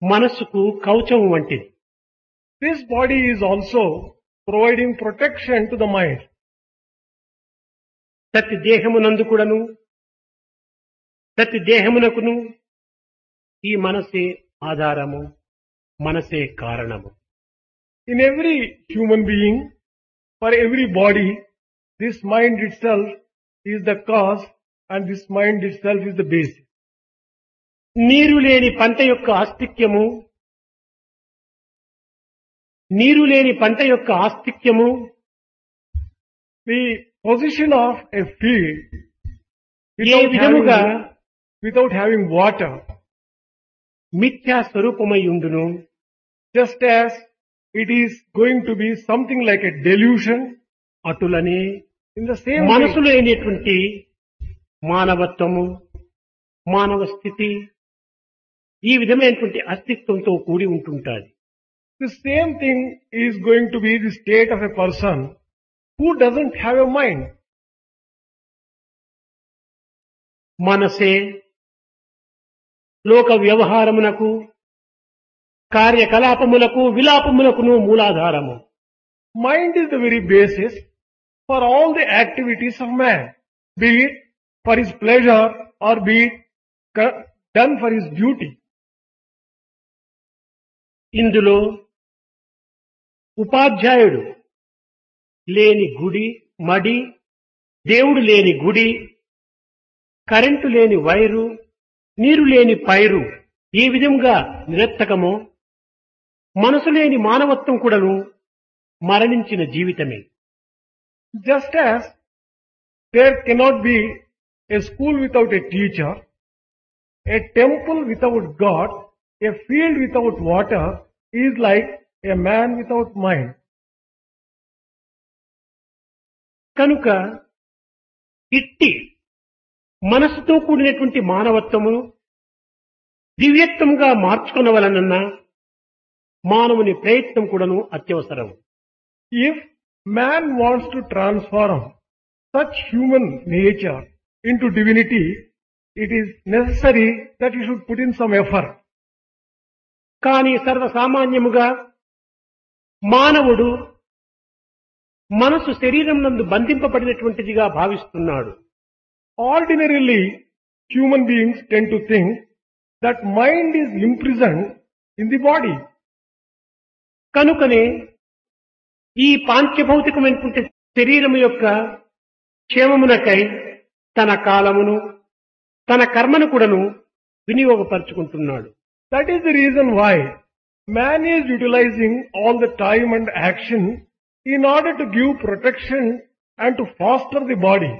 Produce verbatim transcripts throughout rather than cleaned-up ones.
మనస్సుకు కవచం వంటిది. This body is also providing protection to the mind. ప్రతి దేహమునందు కూడాను ప్రతి దేహమునకును ఈ మనసే ఆధారము, మనసే కారణము. In every human being, for every body, this mind itself is the cause and this mind itself is the base. నీరు లేని పంట యొక్క ఆస్తిక్యము నీరు లేని పంట యొక్క ఆస్తిక్యము The position of a field A without విధముగా having, without having water, మిథ్యా స్వరూపమై ఉండును. just as it is going to be something like a delusion, అటులనే in the same మనసు way, లేనటువంటి మానవత్వము, మానవ స్థితి ఈ విధమైనటువంటి అస్తిత్వంతో కూడి ఉంటుంటాది. the same thing is going to be the state of a person who doesn't have a mind. మనసే లోక వ్యవహారమునకు, కార్యకలాపములకు, విలాపములకును మూలాధారము. Mind is the very basis for all the activities of man, be it for his pleasure or be it co- done for his duty. ఇందులో ఉపాధ్యాయుడు లేని గుడి మడి, దేవుడు లేని గుడి, కరెంటు లేని వైరు, నీరు లేని పైరు ఏ విధంగా నిరర్థకమో మనసు లేని మానవత్వం కూడాను మరణించిన జీవితమే. Just as there cannot be a school without a teacher, a temple without God, a field without water is like a man without mind. కనుక ఇట్టి మనసుతో కూడినటువంటి మానవత్వము దివ్యత్వంగా మార్చుకునవలనన్న మానవుని ప్రయత్నం కూడాను అత్యవసరం. If man wants to transform such human nature into divinity, it is necessary that he should put in some effort. కానీ సర్వసామాన్యముగా మానవుడు మనసు శరీరం నందు బంధింపబడినటువంటిదిగా భావిస్తున్నాడు. Ordinarily, human beings tend to think that mind is imprisoned in the body. కనుకనే ఈ పాంచభౌతికమైనటువంటి శరీరము యొక్క క్షేమమునకై తన కాలమును, తన కర్మను కూడాను వినియోగపరుచుకుంటున్నాడు. That is the reason why man is utilizing all the time and action in order to give protection and to foster the body.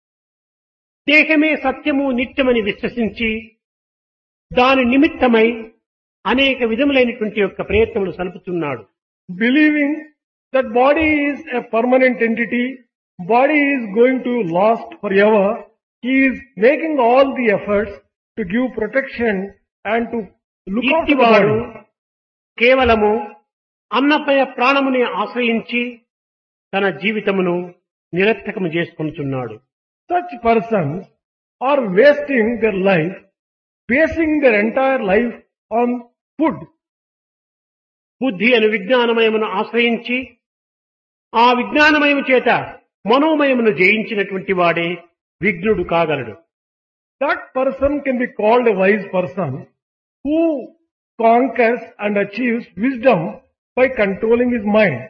దేహమే సత్యము నిత్యమని విశ్వసించి దాని నిమిత్తమై అనేక విధములైనటువంటి యొక్క ప్రయత్నములు సలుపుతున్నాడు. Believing that body is a permanent entity, body is going to last forever, he is making all the efforts to give protection and to look after the ఇట్టివాడు body. కేవలము అన్నపయ ప్రాణముని ఆశ్రయించి తన జీవితమును నిరర్థకము చేసుకొనుచున్నాడు. Such persons are wasting their life, basing their entire life on food. బుద్ధి అను విజ్ఞానమయమును ఆశ్రయించి ఆ విజ్ఞానమయము చేత మనోమయమును జయించినటువంటి వాడే విఘ్నుడు కాగలడు. That person can be called a wise person who conquers and achieves wisdom by controlling his mind.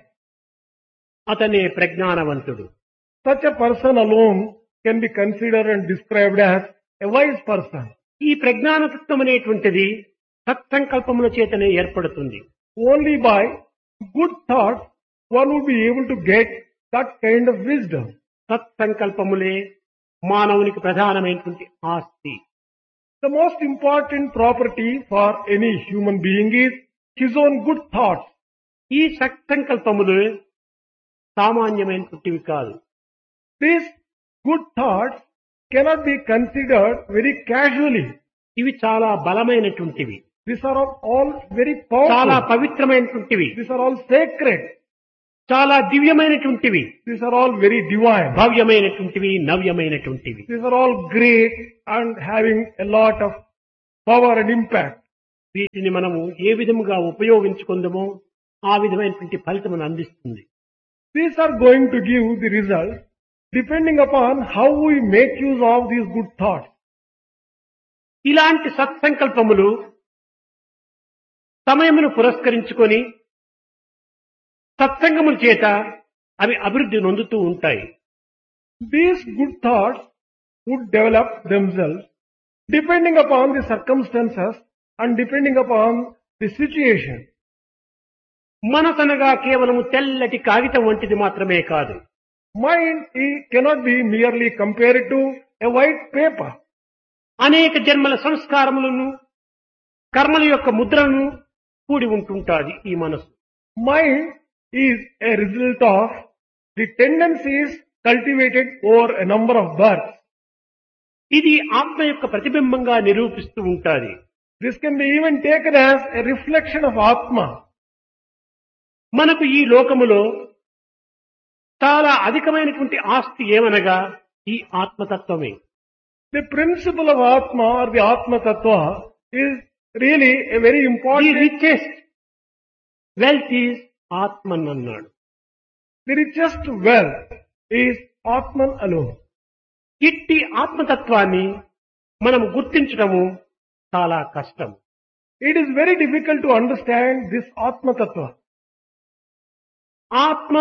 అతనే ప్రజ్ఞానవంతుడు. Such a person alone can be considered and described as a wise person. ఈ ప్రజ్ఞానతత్వం అనేటువంటిది సత్సంకల్పముల చేతనే ఏర్పడుతుంది. Only by good thoughts one would be able to get that kind of wisdom. సత్సంకల్పములే మానవునికి ప్రధానమైనటువంటి ఆస్తి. The most important property for any human being is his own good thoughts. ఈ సత్సంకల్పములు సామాన్యమైనటువంటివి కాదు. These good thoughts cannot be considered very casually. ఇవి చాలా బలమైనటువంటివి, These are all, all very చాలా powerful. పవిత్రమైనటువంటివి, These are all sacred. చాలా దివ్యమైనటువంటివి, These are all very divine. భవ్యమైనటువంటివి, నవ్యమైనటువంటివి. These are all great and having a lot of power and impact. వీటిని మనము ఏ విధముగా ఉపయోగించుకుందామో ఆ విధమైనటువంటి ఫలితమును అందిస్తుంది. These are going to give the result depending upon how we make use of these good thoughts. ఇలాంటి సత్సంకల్పములు సమయమును పురస్కరించుకొని సత్సంగముల చేత అవి అభివృద్ధి నొందుతూ ఉంటాయి. These good thoughts would develop themselves depending upon the circumstances and depending upon the situation. మనసనగా కేవలము తెల్లటి కాగితం వంటిది మాత్రమే కాదు. Mind it cannot be merely compared to a white paper. అనేక జన్మల సంస్కారములను కర్మల యొక్క ముద్రలను కూడి ఉంటుంటాది ఈ మనసు. Mind is a result of the tendencies cultivated over a number of births. ఇది ఆత్మ యొక్క ప్రతిబింబంగా నిరూపిస్తూ ఉంటాది. This can be even taken as a reflection of Atma. మనకు ఈ లోకములో చాలా అధికమైనటువంటి ఆస్తి ఏమనగా ఈ ఆత్మతత్వమే. The principle of Atma or the Atma Tattva is really a very the important. Richest wealth is ఆత్మన్ అన్నాడు. The richest wealth is Atman alone. ఇట్టి ఆత్మతత్వాన్ని మనం గుర్తించడము చాలా కష్టం. It is very difficult to understand this Atma Tattva. ఆత్మ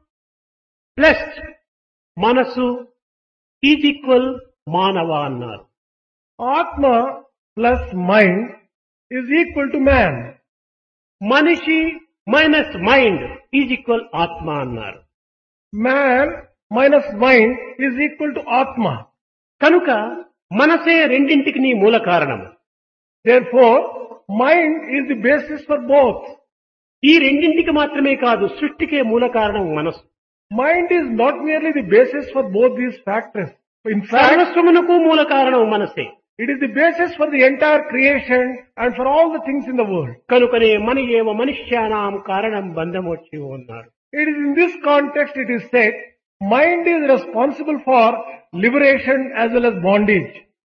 plus మనసు is equal మానవ అన్నారు. Atma plus mind is equal to man. మనిషి మైనస్ మైండ్ ఈజ్ ఈక్వల్ ఆత్మ అన్నారు. Man minus mind is equal to Atma. కనుక మనసే రెండింటికి నీ మూల కారణం. Therefore, mind is the basis for both. ఈ రెండింటికి మాత్రమే కాదు, సృష్టికే మూల కారణం మనసు. Mind is not merely the basis for both these factors. In fact, సర్వస్వమునకు మూల కారణం మనసే. it is the basis for the entire creation and for all the things in the world. కనుకనే మన ఏవ మనుష్యానాం కారణం బంధమోచి ఉన్నారు. It is in this context it is said, mind is responsible for liberation as well as bondage.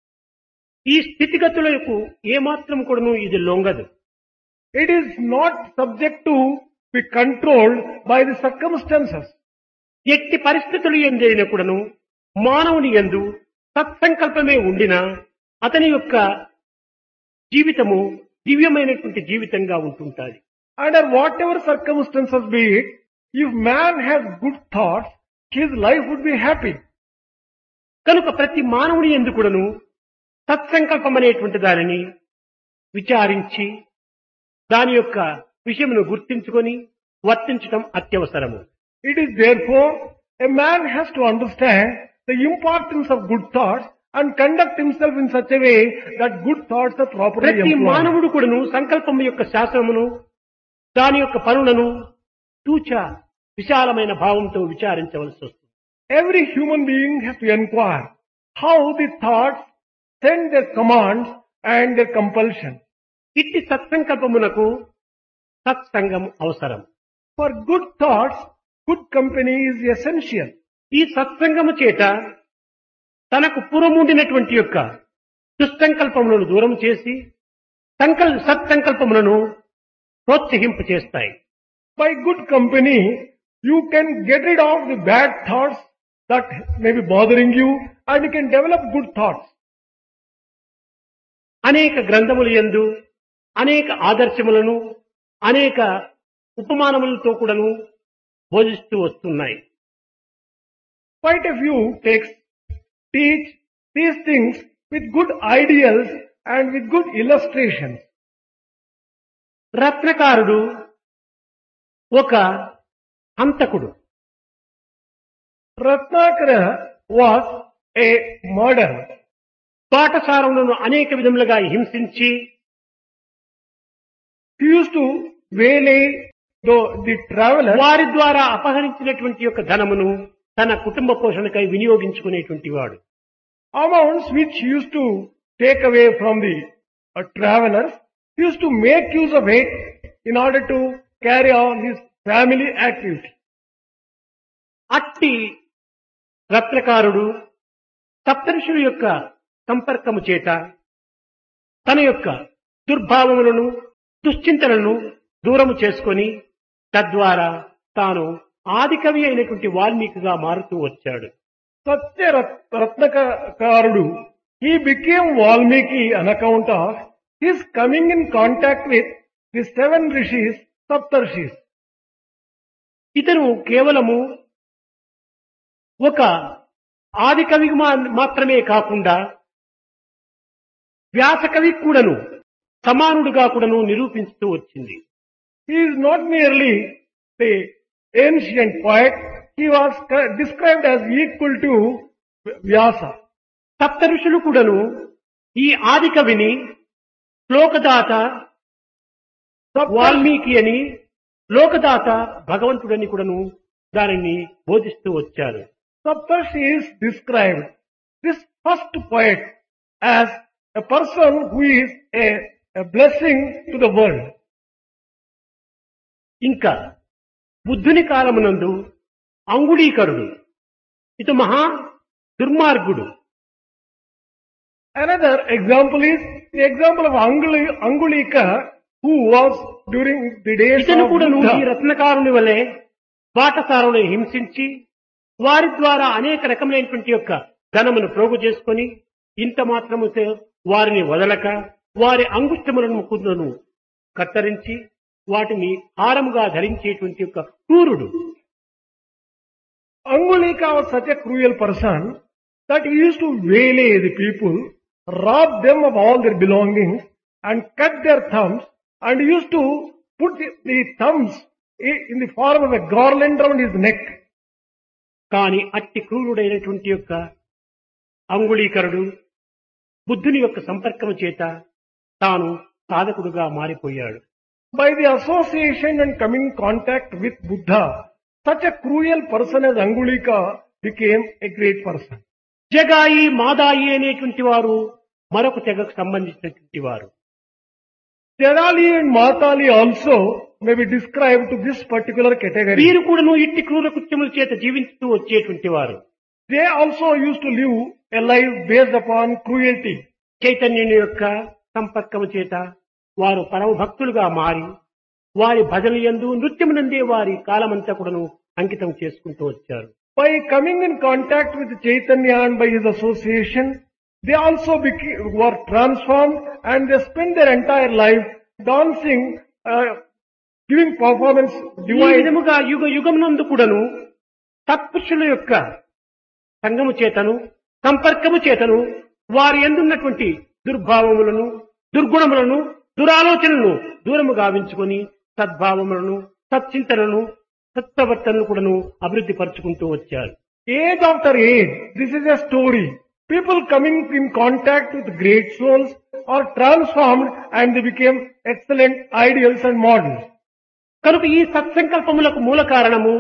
ఈ స్థితిగతులకు ఏమాత్రం కూడాను ఇది లొంగదు. It is not subject to be controlled by the circumstances. ఎట్టి పరిస్థితులు ఎందైనా కూడాను మానవుని యందు సత్సంకల్పమే ఉండినా అతని యొక్క జీవితము దివ్యమైనటువంటి జీవితంగా ఉంటుంటాది. Under whatever circumstances be it, if man has good thoughts, his life would be happy. కనుక ప్రతి మానవుని యందు కూడాను సత్సంకల్పం అనేటువంటి దానిని విచారించి దాని యొక్క విషయమును గుర్తించుకొని వర్తించటం అత్యవసరము. It is therefore a man has to understand the importance of good thoughts and conduct himself in such a way that good thoughts are properly ప్రతి employed. మానవుడు కూడాను సంకల్పం యొక్క శాస్త్రమును దాని యొక్క పనులను తూచ విశాలమైన భావంతో విచారించవలసి వస్తుంది. Every human being has to inquire how the thoughts send their commands and their compulsion. ఇట్టి సత్సంకల్పమునకు సత్సంగం అవసరం. For good thoughts, good company is essential. ఈ సత్సంగము చేత తనకు పూర్వముండినటువంటి యొక్క దుస్సంకల్పములను దూరం చేసి సంకల్ సత్సంకల్పములను ప్రోత్సహింప చేస్తాయి. By good company, you can get rid of the bad thoughts that may be bothering you and you can develop good thoughts. అనేక గ్రంథముల యందు అనేక ఆదర్శములను అనేక ఉపమానములతో కూడాను బోధిస్తూ వస్తున్నాయి. Quite a few texts teach these things with good ideals and with good illustrations. రత్నకారుడు ఒక హంతకుడు. Ratnakara was a murderer. పాఠశాలను అనేక విధములుగా హింసించి He used to waylay the, the travelers వారి ద్వారా అపహరించినటువంటి యొక్క ధనమును తన కుటుంబ పోషణకై వినియోగించుకునేటువంటి వాడు. amounts which he used to take away from the uh, travelers. He used to make use of it in order to carry on his family activity. అట్టి రత్నకారుడు సప్తఋషుల యొక్క సంపర్కము చేత తన యొక్క దుర్భావములను దుశ్చింతలను దూరము చేసుకొని తద్వారా తాను ఆదికవి అయినటువంటి వాల్మీకిగా మారుతూ వచ్చాడు. సత్య రత్నకారుడు, he became Valmiki on account of his coming in contact with the seven rishis, Saptarshis. ఇతను కేవలము ఒక ఆదికవి మాత్రమే కాకుండా వ్యాసకవి కూడాను సమానుడుగా కూడాను నిరూపిస్తూ వచ్చింది. He is not merely the ancient poet, he was described as equal to Vyasa. సప్త ఋషులు కూడాను ఈ ఆదికవిని శ్లోకదాత వాల్మీకి అని, లోకదాత భగవంతుడని కూడాను దానిని బోధిస్తూ వచ్చారు. Saptarshi is described this first poet as a person who is a, a blessing to the world. ఇంకా బుద్ధుని కాలమునందు అంగుళీకరుడు ఇటు మహా దుర్మార్గుడు. Another example is the example of Anguli, Angulika, who was during the days ఇతను of కూడాను ఈ Buddha. రత్నకారుని వలె బాటసారులను హింసించి వారి ద్వారా అనేక రకములైనటువంటి యొక్క ధనమును ప్రోగు చేసుకొని ఇంత మాత్రము వారిని వదలక వారి అంగుష్టములను ముకుందును కత్తరించి వాటిని హారముగా ధరించేటువంటి యొక్క క్రూరుడు. Angulika was such a cruel person that he used to waylay the people, rob them of all their belongings and cut their thumbs, and he used to put the, the thumbs i- in the form of a garland around his neck. కాని అట్టి క్రూరుడైనటువంటి యొక్క అంగుళీకరుడు బుద్ధుని యొక్క సంపర్కము చేత తాను సాధకుడుగా మారిపోయాడు. By the association and coming contact with Buddha, such a cruel person as Angulika became a great person. జగాయి మాదాయి అనేటువంటి వారు మరొక తెగకు సంబంధించినటువంటి వారు. Jadali and Matali also may be described to this particular category. వీరు కూడాను ఇట్టి క్రూర కృత్యముల చేత జీవిస్తూ వచ్చేటువంటి వారు. They also used to live a life based upon cruelty. చైతన్యుని యొక్క సంపర్కము చేత వారు పరమ భక్తులుగా మారి వారి భజన యందు నృత్యమునందే వారి కాలమంతా కూడాను అంకితం చేసుకుంటూ వచ్చారు. By coming in contact with Chaitanya and by his association, they also became, were transformed and they spent their entire life dancing, uh, giving performance, ఈ divine. విధముగా యుగ యుగమునందు కూడాను సత్పురుషుల యొక్క సంగము చేతను సంపర్కము చేతను వారి ఎందున్నటువంటి దుర్భావములను దుర్గుణములను దురాలోచనలను దూరము గావించుకొని సద్భావములను సచ్చింతనను సత్ప్రవర్తనను కూడాను అభివృద్ధి పరుచుకుంటూ వచ్చారు. Age after age, this is a story. People coming in contact with great souls are transformed and they became excellent ideals and models. కనుక ఈ సత్సంకల్పములకు మూల కారణము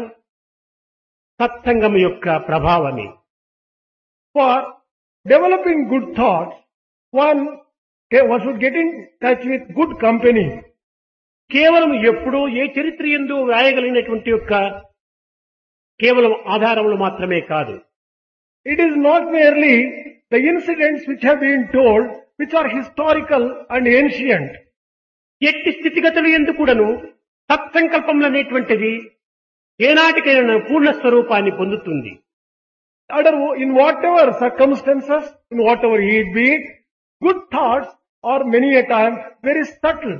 సత్సంగము యొక్క ప్రభావమే. For developing good thoughts, one one should get in touch with good company. కేవలం ఎప్పుడో ఏ చరిత్ర ఎందు వ్రాయగలిగినటువంటి యొక్క కేవలం ఆధారములు మాత్రమే కాదు. It is not merely the incidents which have been told, which are historical and ancient. ఎట్టి స్థితిగతులు ఎందు కూడాను సత్సంకల్పములు అనేటువంటిది ఏనాటికైనా పూర్ణ స్వరూపాన్ని పొందుతుంది. Other, in whatever circumstances, in whatever it be, good thoughts are many a time very subtle.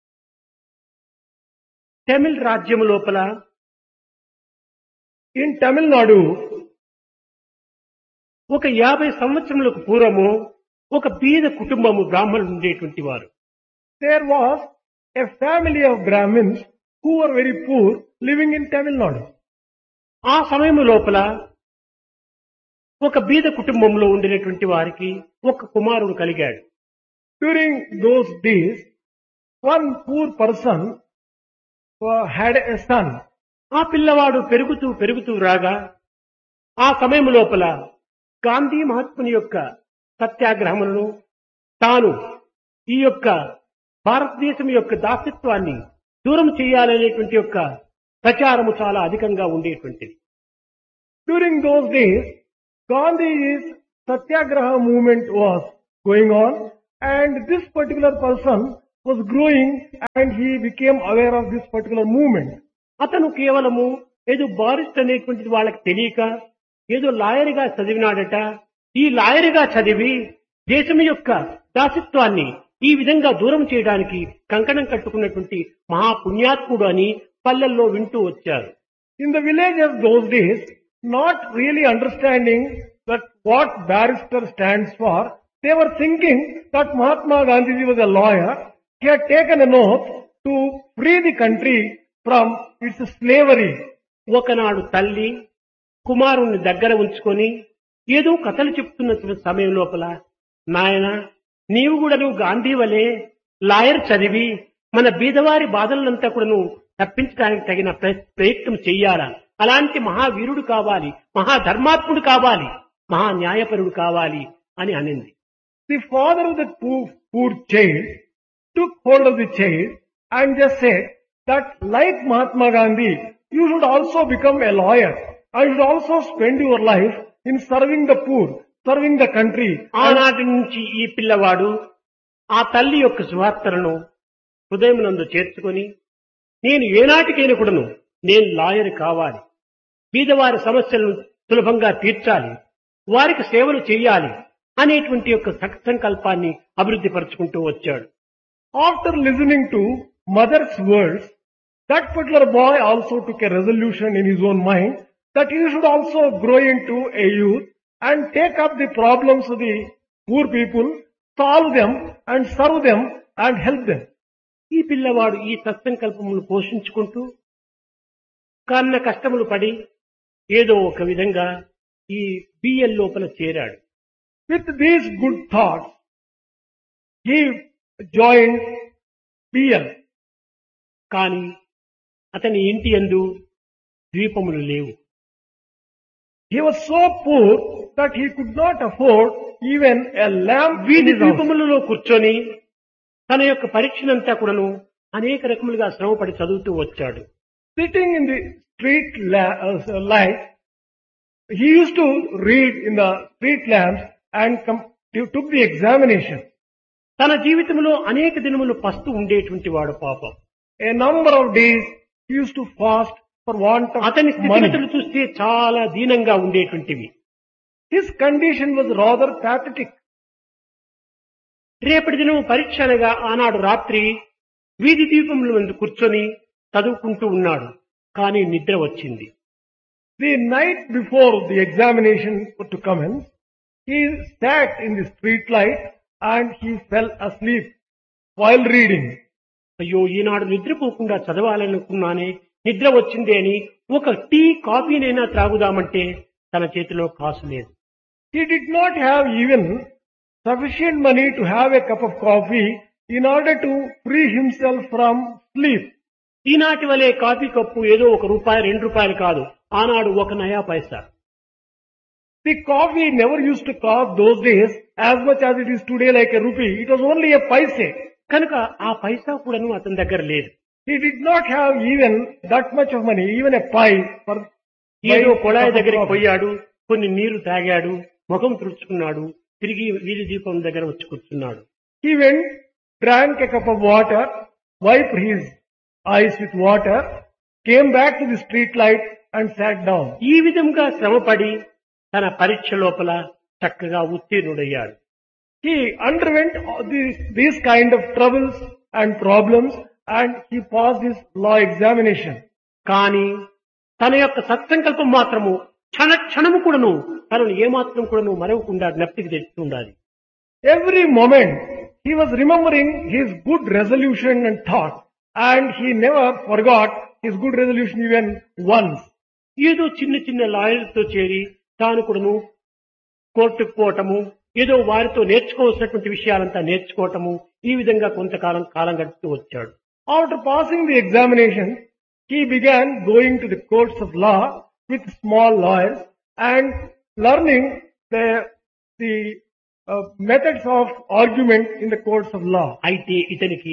తమిళ రాజ్యము లోపల In Tamil Nadu, ఒక యాభై సంవత్సరములకు పూర్వము ఒక బీద కుటుంబము బ్రాహ్మణులు ఉండేటువంటి వారు. there was a family of Brahmins who were very poor living in Tamil Nadu. ఆ సమయము లోపల ఒక బీద కుటుంబంలో ఉండినటువంటి వారికి ఒక కుమారుడు కలిగాడు. During those days, one poor person uh, had a son. ఆ పిల్లవాడు పెరుగుతూ పెరుగుతూ రాగా ఆ సమయం లోపల గాంధీ మహాత్ముని యొక్క సత్యాగ్రహములను తాను ఈ యొక్క భారతదేశం యొక్క దాస్యత్వాన్ని దూరం చేయాలనేటువంటి యొక్క ప్రచారము చాలా అధికంగా ఉండేటువంటిది. During those days, Gandhi's Satyagraha movement was going on, and this particular person was growing and he became aware of this particular movement. అతను కేవలము ఏదో బారిస్ట్ అనేటువంటిది వాళ్ళకి తెలియక ఏదో లాయర్గా చదివినాడట. ఈ లాయర్గా చదివి దేశం యొక్క దాసత్వాన్ని ఈ విధంగా దూరం చేయడానికి కంకణం కట్టుకున్నటువంటి మహాపుణ్యాత్ముడు అని పల్లెల్లో వింటూ వచ్చారు. In the villages those days, not really understanding that what barrister stands for, they were thinking that Mahatma Gandhi was a lawyer. He had taken an oath to free the country from its slavery. ఒకనాడు తల్లి కుమారుణ్ణి దగ్గర ఉంచుకొని ఏదో కథలు చెప్తున్న సమయం లోపల, నాయన నీవు కూడా నువ్వు గాంధీ వలె లాయర్ చదివి మన బీదవారి బాధలంతా కూడా నువ్వు తప్పించడానికి తగిన ప్రయత్నం చెయ్యాలా, అలాంటి మహావీరుడు కావాలి, మహాధర్మాత్ముడు కావాలి, మహా న్యాయపరుడు కావాలి అని అనింది. The father of the poor, poor child took hold of the child and just said that like Mahatma Gandhi, you should also become a lawyer. I should also spend your life in serving the poor, serving the country. ఆనాటి నుంచి ఈ పిల్లవాడు ఆ తల్లి యొక్క సువార్తలను హృదయమునందు చేర్చుకొని, నేను ఏనాటికైనా కూడాను నేను లాయర్ కావాలి, బీదవారి సమస్యలను సులభంగా తీర్చాలి, వారికి సేవలు చేయాలి అనేటువంటి యొక్క సంకల్పాన్ని అభివృద్ధి పరుచుకుంటూ వచ్చాడు. After listening to mother's words, that particular boy also took a resolution in his own mind that he should also grow into a youth and take up the problems of the poor people, solve them and serve them and help them. ఈ పిల్లవాడు ఈ సత్సంకల్పములు పోషించుకుంటూ కన్న కష్టములు పడి ఏదో ఒక విధంగా ఈ బిఎల్ లోపల చేరాడు. With these good thoughts, he joined B L. కానీ అతని ఇంటి యందు ద్వీపములు లేవు. He was so poor that he could not afford even a lamp. వీధి ద్వీపములలో కూర్చొని తన యొక్క పరీక్షనంతా కూడాను అనేక రకములుగా శ్రమపడి చదువుతూ వచ్చాడు. Sitting in the street la- uh, light, he used to read in the street lamps and com- he took the examination. తన జీవితంలో అనేక దినములు పస్తు ఉండేటువంటి వాడు పాపం. A number of days he used to fast for want of అతని money. స్థితిగతులు చూస్తే చాలా దీనంగా ఉండేటువంటివి. His condition was rather pathetic. రేపటి దినం పరీక్ష అనగా ఆనాడు రాత్రి వీధి దీపముల ముందు కూర్చొని చదువుకుంటూ ఉన్నాడు. కానీ నిద్ర వచ్చింది. The night before the examination to commence, he sat in the street light and he fell asleep while reading. అయ్యో ఈనాడు నిద్రపోకుండా చదవాలనుకున్నానే, నిద్ర వచ్చిందే అని ఒక టీ కాఫీనైనా త్రాగుదామంటే తన చేతిలో కాసు లేదు. He did not have even sufficient money to have a cup of coffee in order to free himself from sleep. ఈనాటి వలె కాఫీ కప్పు ఏదో ఒక రూపాయి రెండు రూపాయలు కాదు, ఆనాడు ఒక నయా పైసా. The coffee never used to cost those days as much as it is today like a rupee. It was only a paise. కనుక ఆ పైసా కూడాను అతని దగ్గర లేదు. He did not have even that much of money, even a pie for ఏదో buying a కొళాయి cup of దగ్గరికి coffee. పోయాడు, కొన్ని నీరు తాగాడు, ముఖం తుడుచుకున్నాడు, తిరిగి వీధి దీపం దగ్గర వచ్చి కూర్చున్నాడు. He went, drank a cup of water, wiped his eyes with water, came back to the street light and sat down. ఈ విధంగా శ్రమపడి తన పరీక్ష లోపల చక్కగా ఉత్తీర్ణుడయ్యాడు. He underwent all these, these kind of troubles and problems and he passed his law examination. కానీ తన యొక్క సత్సంకల్పం మాత్రము క్షణ క్షణము కూడాను తనను ఏమాత్రం కూడాను మరవకుండా జ్ఞప్తికి తెచ్చుకుండాలి. Every moment he was remembering his good resolution and thought and he never forgot his good resolution even once. ఏదో చిన్న చిన్న లాయర్లతో చేరి తాను కూడాను కోర్టుకు పోవటము, ఏదో వారితో నేర్చుకోవాల్సినటువంటి విషయాలంతా నేర్చుకోవటము, ఈ విధంగా కొంతకాలం కాలం గడుపుతూ వచ్చాడు. After passing the examination, he began going to the courts of law with small lawyers and learning the, the uh, methods of argument in the courts of law. అయితే ఇతనికి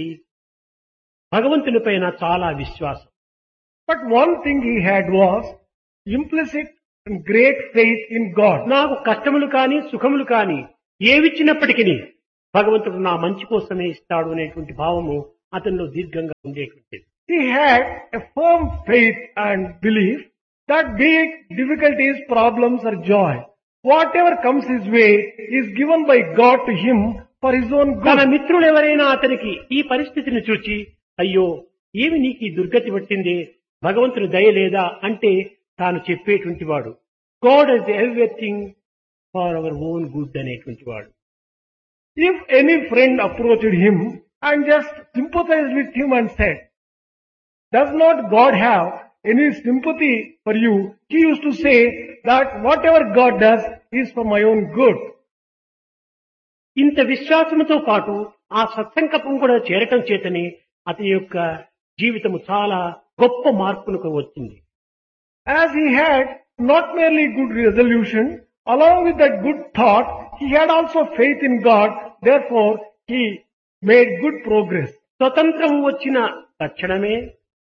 భగవంతుని పైన చాలా విశ్వాసం. But one thing he had was implicit and great faith in God. నాకు కష్టములు కానీ సుఖములు కానీ ఏవిచ్చినప్పటికీ భగవంతుడు నా మంచి కోసమే ఇస్తాడు అనేటువంటి భావము అతనిలో దీర్ఘంగా ఉండేటువంటిది. He had a firm faith and belief that be it difficulties, problems or joy, whatever comes his way is given by God to him for his own తన good. మిత్రులు ఎవరైనా అతనికి ఈ పరిస్థితిని చూచి అయ్యో ఏమి నీకు ఈ దుర్గతి పట్టింది, భగవంతుని దయ లేదా అంటే తాను చెప్పేటువంటి వాడు God is everything for our own good అనేటువంటి వాడు. If any friend approached him and just sympathized with him and said, does not God have any sympathy for you? He used to say that whatever God does is for my own good. ఇంత విశ్వాసంతో పాటు ఆ సత్సంకల్పం కూడా చేరటం చేతని అతని యొక్క జీవితము చాలా గొప్ప మార్పునకు వచ్చింది. As he had not merely good resolution, along with that good thought, he had also faith in God. Therefore, he made good progress. స్వతంత్రం వచ్చిన తక్షణమే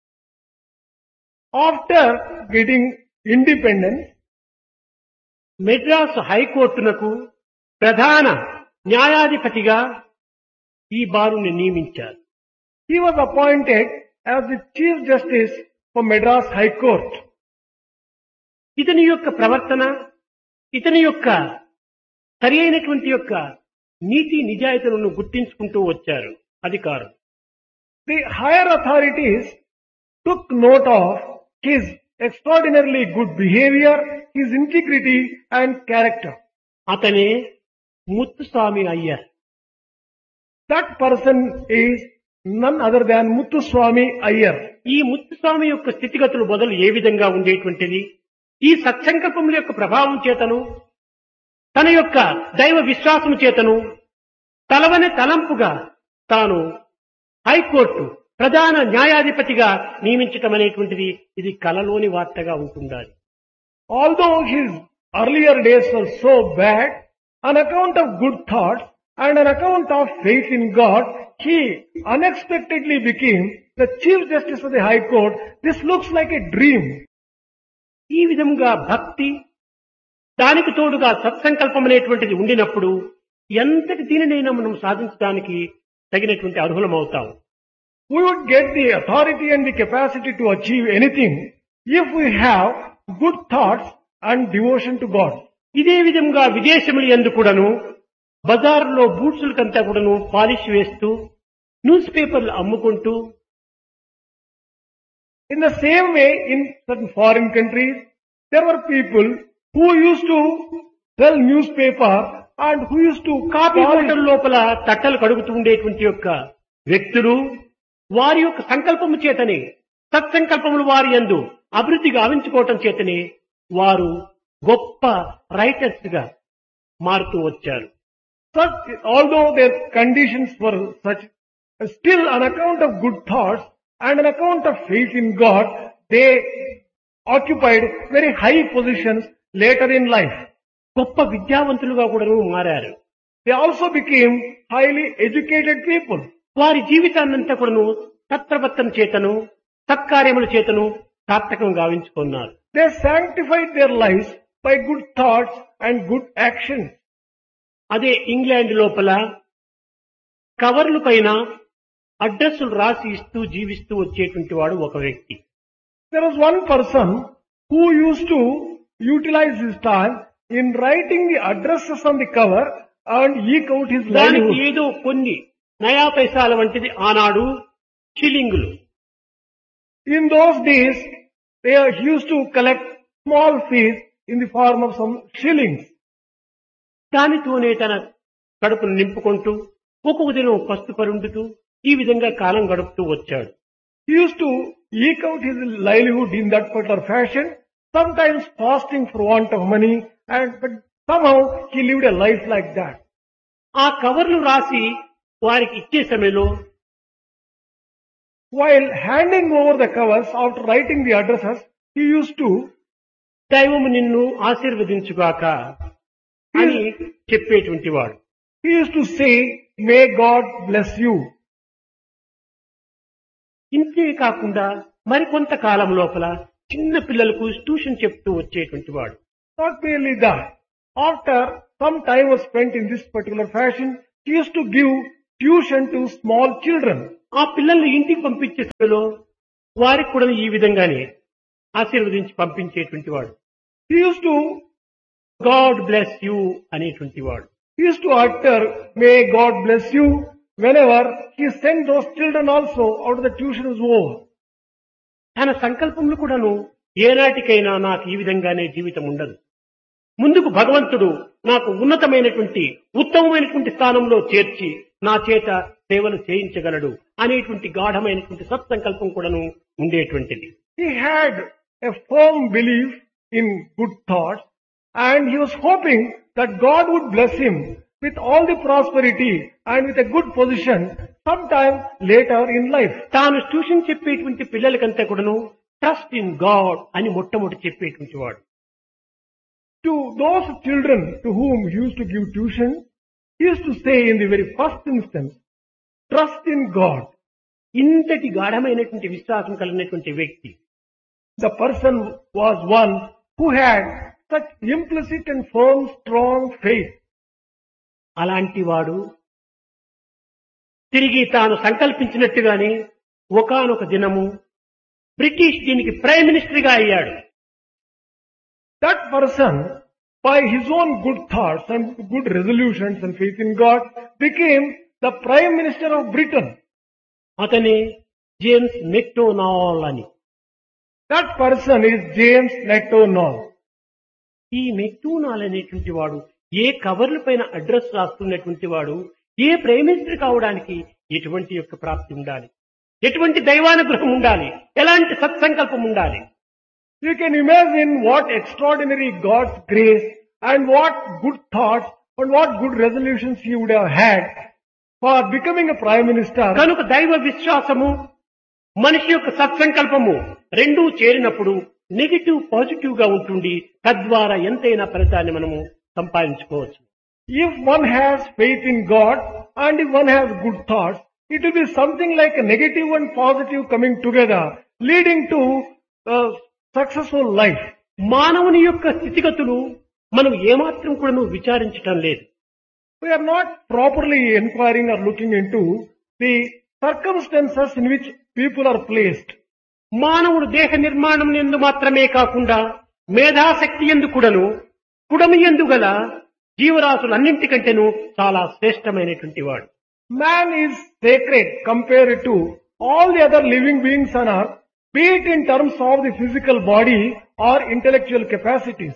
After getting independence, మెడ్రాస్ హైకోర్టునకు ప్రధాన న్యాయాధిపతిగా ఈ బారుని నియమించారు. he was appointed as the Chief Justice for Madras High Court. ఇతని యొక్క ప్రవర్తన, ఇతని యొక్క సరి అయినటువంటి యొక్క నీతి నిజాయితీలను గుర్తించుకుంటూ వచ్చారు అధికారులు. The higher authorities took note of his extraordinarily good behavior, his integrity and character. అతనే Muthuswami Iyer. That person is none other than Muthuswami Iyer. ఈ ముత్తుస్వామి యొక్క స్థితిగతులు మొదలు ఏ విధంగా ఉండేటువంటిది, ఈ సత్సంకల్పముల యొక్క ప్రభావం చేతను తన యొక్క దైవ విశ్వాసము చేతను తలవని తలంపుగా తాను హైకోర్టు ప్రధాన న్యాయాధిపతిగా నియమించటం అనేటువంటిది ఇది కలలోని వార్తగా ఉంటుండాలి. Although his earlier days were so bad, on account of good thoughts and on account of faith in God, he unexpectedly became the Chief Justice of the High Court. This looks like a dream. ఈ విధంగా భక్తి దానికి తోడుగా సత్సంకల్పం అనేటువంటిది ఉండినప్పుడు ఎంతటి దీనినైనా మనం సాధించడానికి తగినటువంటి అర్హులమవుతాం. We would get the authority and the capacity to achieve anything if we have good thoughts and devotion to God. ఇదే విధంగా విదేశములు యందు కూడాను బజారులో బూట్సులకంతా కూడాను పాలిష్ వేస్తూ న్యూస్ పేపర్లు అమ్ముకుంటూ, In the same way, in certain foreign countries, there were people who used to sell newspaper and who used to coffee polish. Hotel లోపల తట్టలు కడుగుతూ ఉండేటువంటి యొక్క వ్యక్తులు వారి యొక్క సంకల్పము చేతనే సత్సంకల్పములు వారి యందు అభివృద్ధి గావించుకోవటం చేతనే వారు గొప్ప రైటర్స్ గా మారుతూ వచ్చారు. Such, although their conditions were such, still on account of good thoughts and on account of faith in God, they occupied very high positions later in life. గొప్ప విద్యావంతులుగా కూడాను మారారు. They also became highly educated people. వారి జీవితాన్నంతా కూడాను తత్ప్రవర్తన చేతను సత్కార్యముల చేతను సార్థకం గావించుకున్నారు. They sanctified their lives by good thoughts and good actions. అదే England లోపల కవర్ల పైన అడ్రస్సులు రాసి ఇస్తూ జీవిస్తూ వచ్చేటువంటి వాడు ఒక వ్యక్తి. There was one person who used to utilize his time in writing the addresses on the cover and eke out his దానికి livelihood. ఏదో కొన్ని నయా పైసాల వంటిది ఆనాడు షిల్లింగులు. In those days, they used to collect small fees in the form of some shillings. దానితోనే తన కడుపును నింపుకుంటూ ఒక్కొక్క దినం పస్తు పరుండుతూ ఈ విధంగా కాలం గడుపుతూ వచ్చాడు. He used to eke out his livelihood in that particular fashion, sometimes fasting for want of money, and but somehow he lived a life like that. ఆ కవర్లు రాసి వారికి ఇచ్చే సమయంలో While handing over the covers after writing the addresses, he used to దైవము నిన్ను ఆశీర్వదించుగాక అని చెప్పేటువంటి వాడు. he used to say, "May God bless you." ఇంతే కాకుండా మరికొంత కాలం లోపల చిన్న పిల్లలకు ట్యూషన్ చెప్తూ వచ్చేటువంటి వాడు. Not merely that. After some time was spent in this particular fashion, he used to give tuition to small children. ఆ పిల్లల్ని ఇంటికి పంపించే సమయంలో వారికి కూడా ఈ విధంగానే ఆశీర్వదించి పంపించేటువంటి వాడు. He used to, God bless you అనేటువంటి వాడు. he used to utter, may God bless you, whenever he sent those children also out of the tuition was over. తన సంకల్పములు కూడాను ఏనాటికైనా నాకు ఈ విధంగానే జీవితం ఉండదు, ముందుకు భగవంతుడు నాకు ఉన్నతమైనటువంటి ఉత్తమమైనటువంటి స్థానంలో చేర్చి నా చేత సేవలు చేయించగలడు అనేటువంటి గాఢమైనటువంటి సత్సంకల్పం కూడాను ఉండేటువంటిది. He had a firm belief in good thoughts, and he was hoping that God would bless him with all the prosperity and with a good position sometime later in life. తాను ట్యూషన్ చెప్పేటువంటి పిల్లలకంతా కూడాను trust in God అని మొట్టమొదటి చెప్పేటువంటి వాడు. To those children to whom he used to give tuition, he used to say in the very first instance, trust in God. ఇంతటి గాఢమైనటువంటి విశ్వాసం కలిగినటువంటి వ్యక్తి. The person was one who had such implicit and firm, strong faith. అలాంటి వాడు తిరిగి తాను సంకల్పించినట్టుగానే ఒకానొక దినము బ్రిటిష్ దీనికి ప్రైమ్ మినిస్టర్ గా అయ్యాడు. That person, by his own good thoughts and good resolutions and faith in God, became the Prime Minister of Britain. అతనే జేమ్స్ మెక్డొనాల్డ్ అని. That person is James Macdonald. ఈ మెక్డొనాల్డ్ అనేటువంటి వాడు ఏ కవర్ల పైన address రాస్తున్నటువంటి వాడు ఏ prime minister కావడానికి ఎటువంటి యొక్క ప్రాప్తి ఉండాలి, ఎటువంటి దైవానుగ్రహం ఉండాలి, ఎలాంటి సత్సంకల్పం ఉండాలి. You can imagine what extraordinary God's grace and what good thoughts and what good resolutions he would have had for becoming a Prime Minister. కనుక దైవ విశ్వాసము మనిషి యొక్క సత్సంకల్పము రెండూ చేరినప్పుడు నెగిటివ్ పాజిటివ్ గా ఉంటుంది, తద్వారా ఎంతైనా ఫలితాన్ని మనము సంపాదించుకోవచ్చు. If one has faith in God and if one has good thoughts, it will be something like a negative and positive coming together, leading to a successful life. మానవుని యొక్క స్థితిగతులు మనం ఏమాత్రం కూడా విచారించటం లేదు. We are not properly inquiring or looking into the circumstances in which people are placed. మానవుడు దేహ నిర్మాణం ఎందు మాత్రమే కాకుండా మేధాశక్తి ఎందు కూడాను కుడమి ఎందు గల జీవరాశులన్నింటికంటేను చాలా శ్రేష్టమైనటువంటి వాడు. Man is sacred compared to all the other living beings on earth, be it in terms of the physical body or intellectual capacities.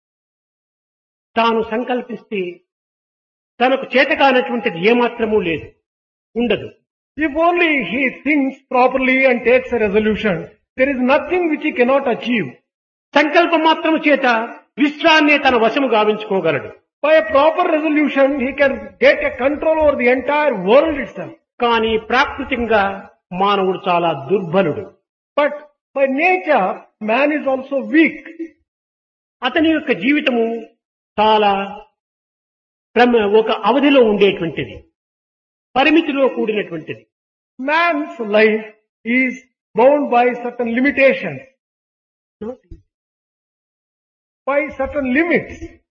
తాను సంకల్పిస్తే తనకు చేతకానటువంటిది ఏమాత్రమూ లేదు, ఉండదు. If only he thinks properly and takes a resolution, there is nothing which he cannot achieve. సంకల్పం మాత్రము చేత విశ్వాన్నే తన వశము గావించుకోగలడు. By a proper resolution, he can get a control over the entire world itself. కానీ ప్రాకృతికంగా మానవుడు చాలా దుర్బలుడు. But by nature, man is also weak. అతని యొక్క జీవితము చాలా క్రమ ఒక అవధిలో ఉండేటువంటిది, పరిమితిలో కూడినటువంటిది. Man's life is bound by certain limitations, by certain limits.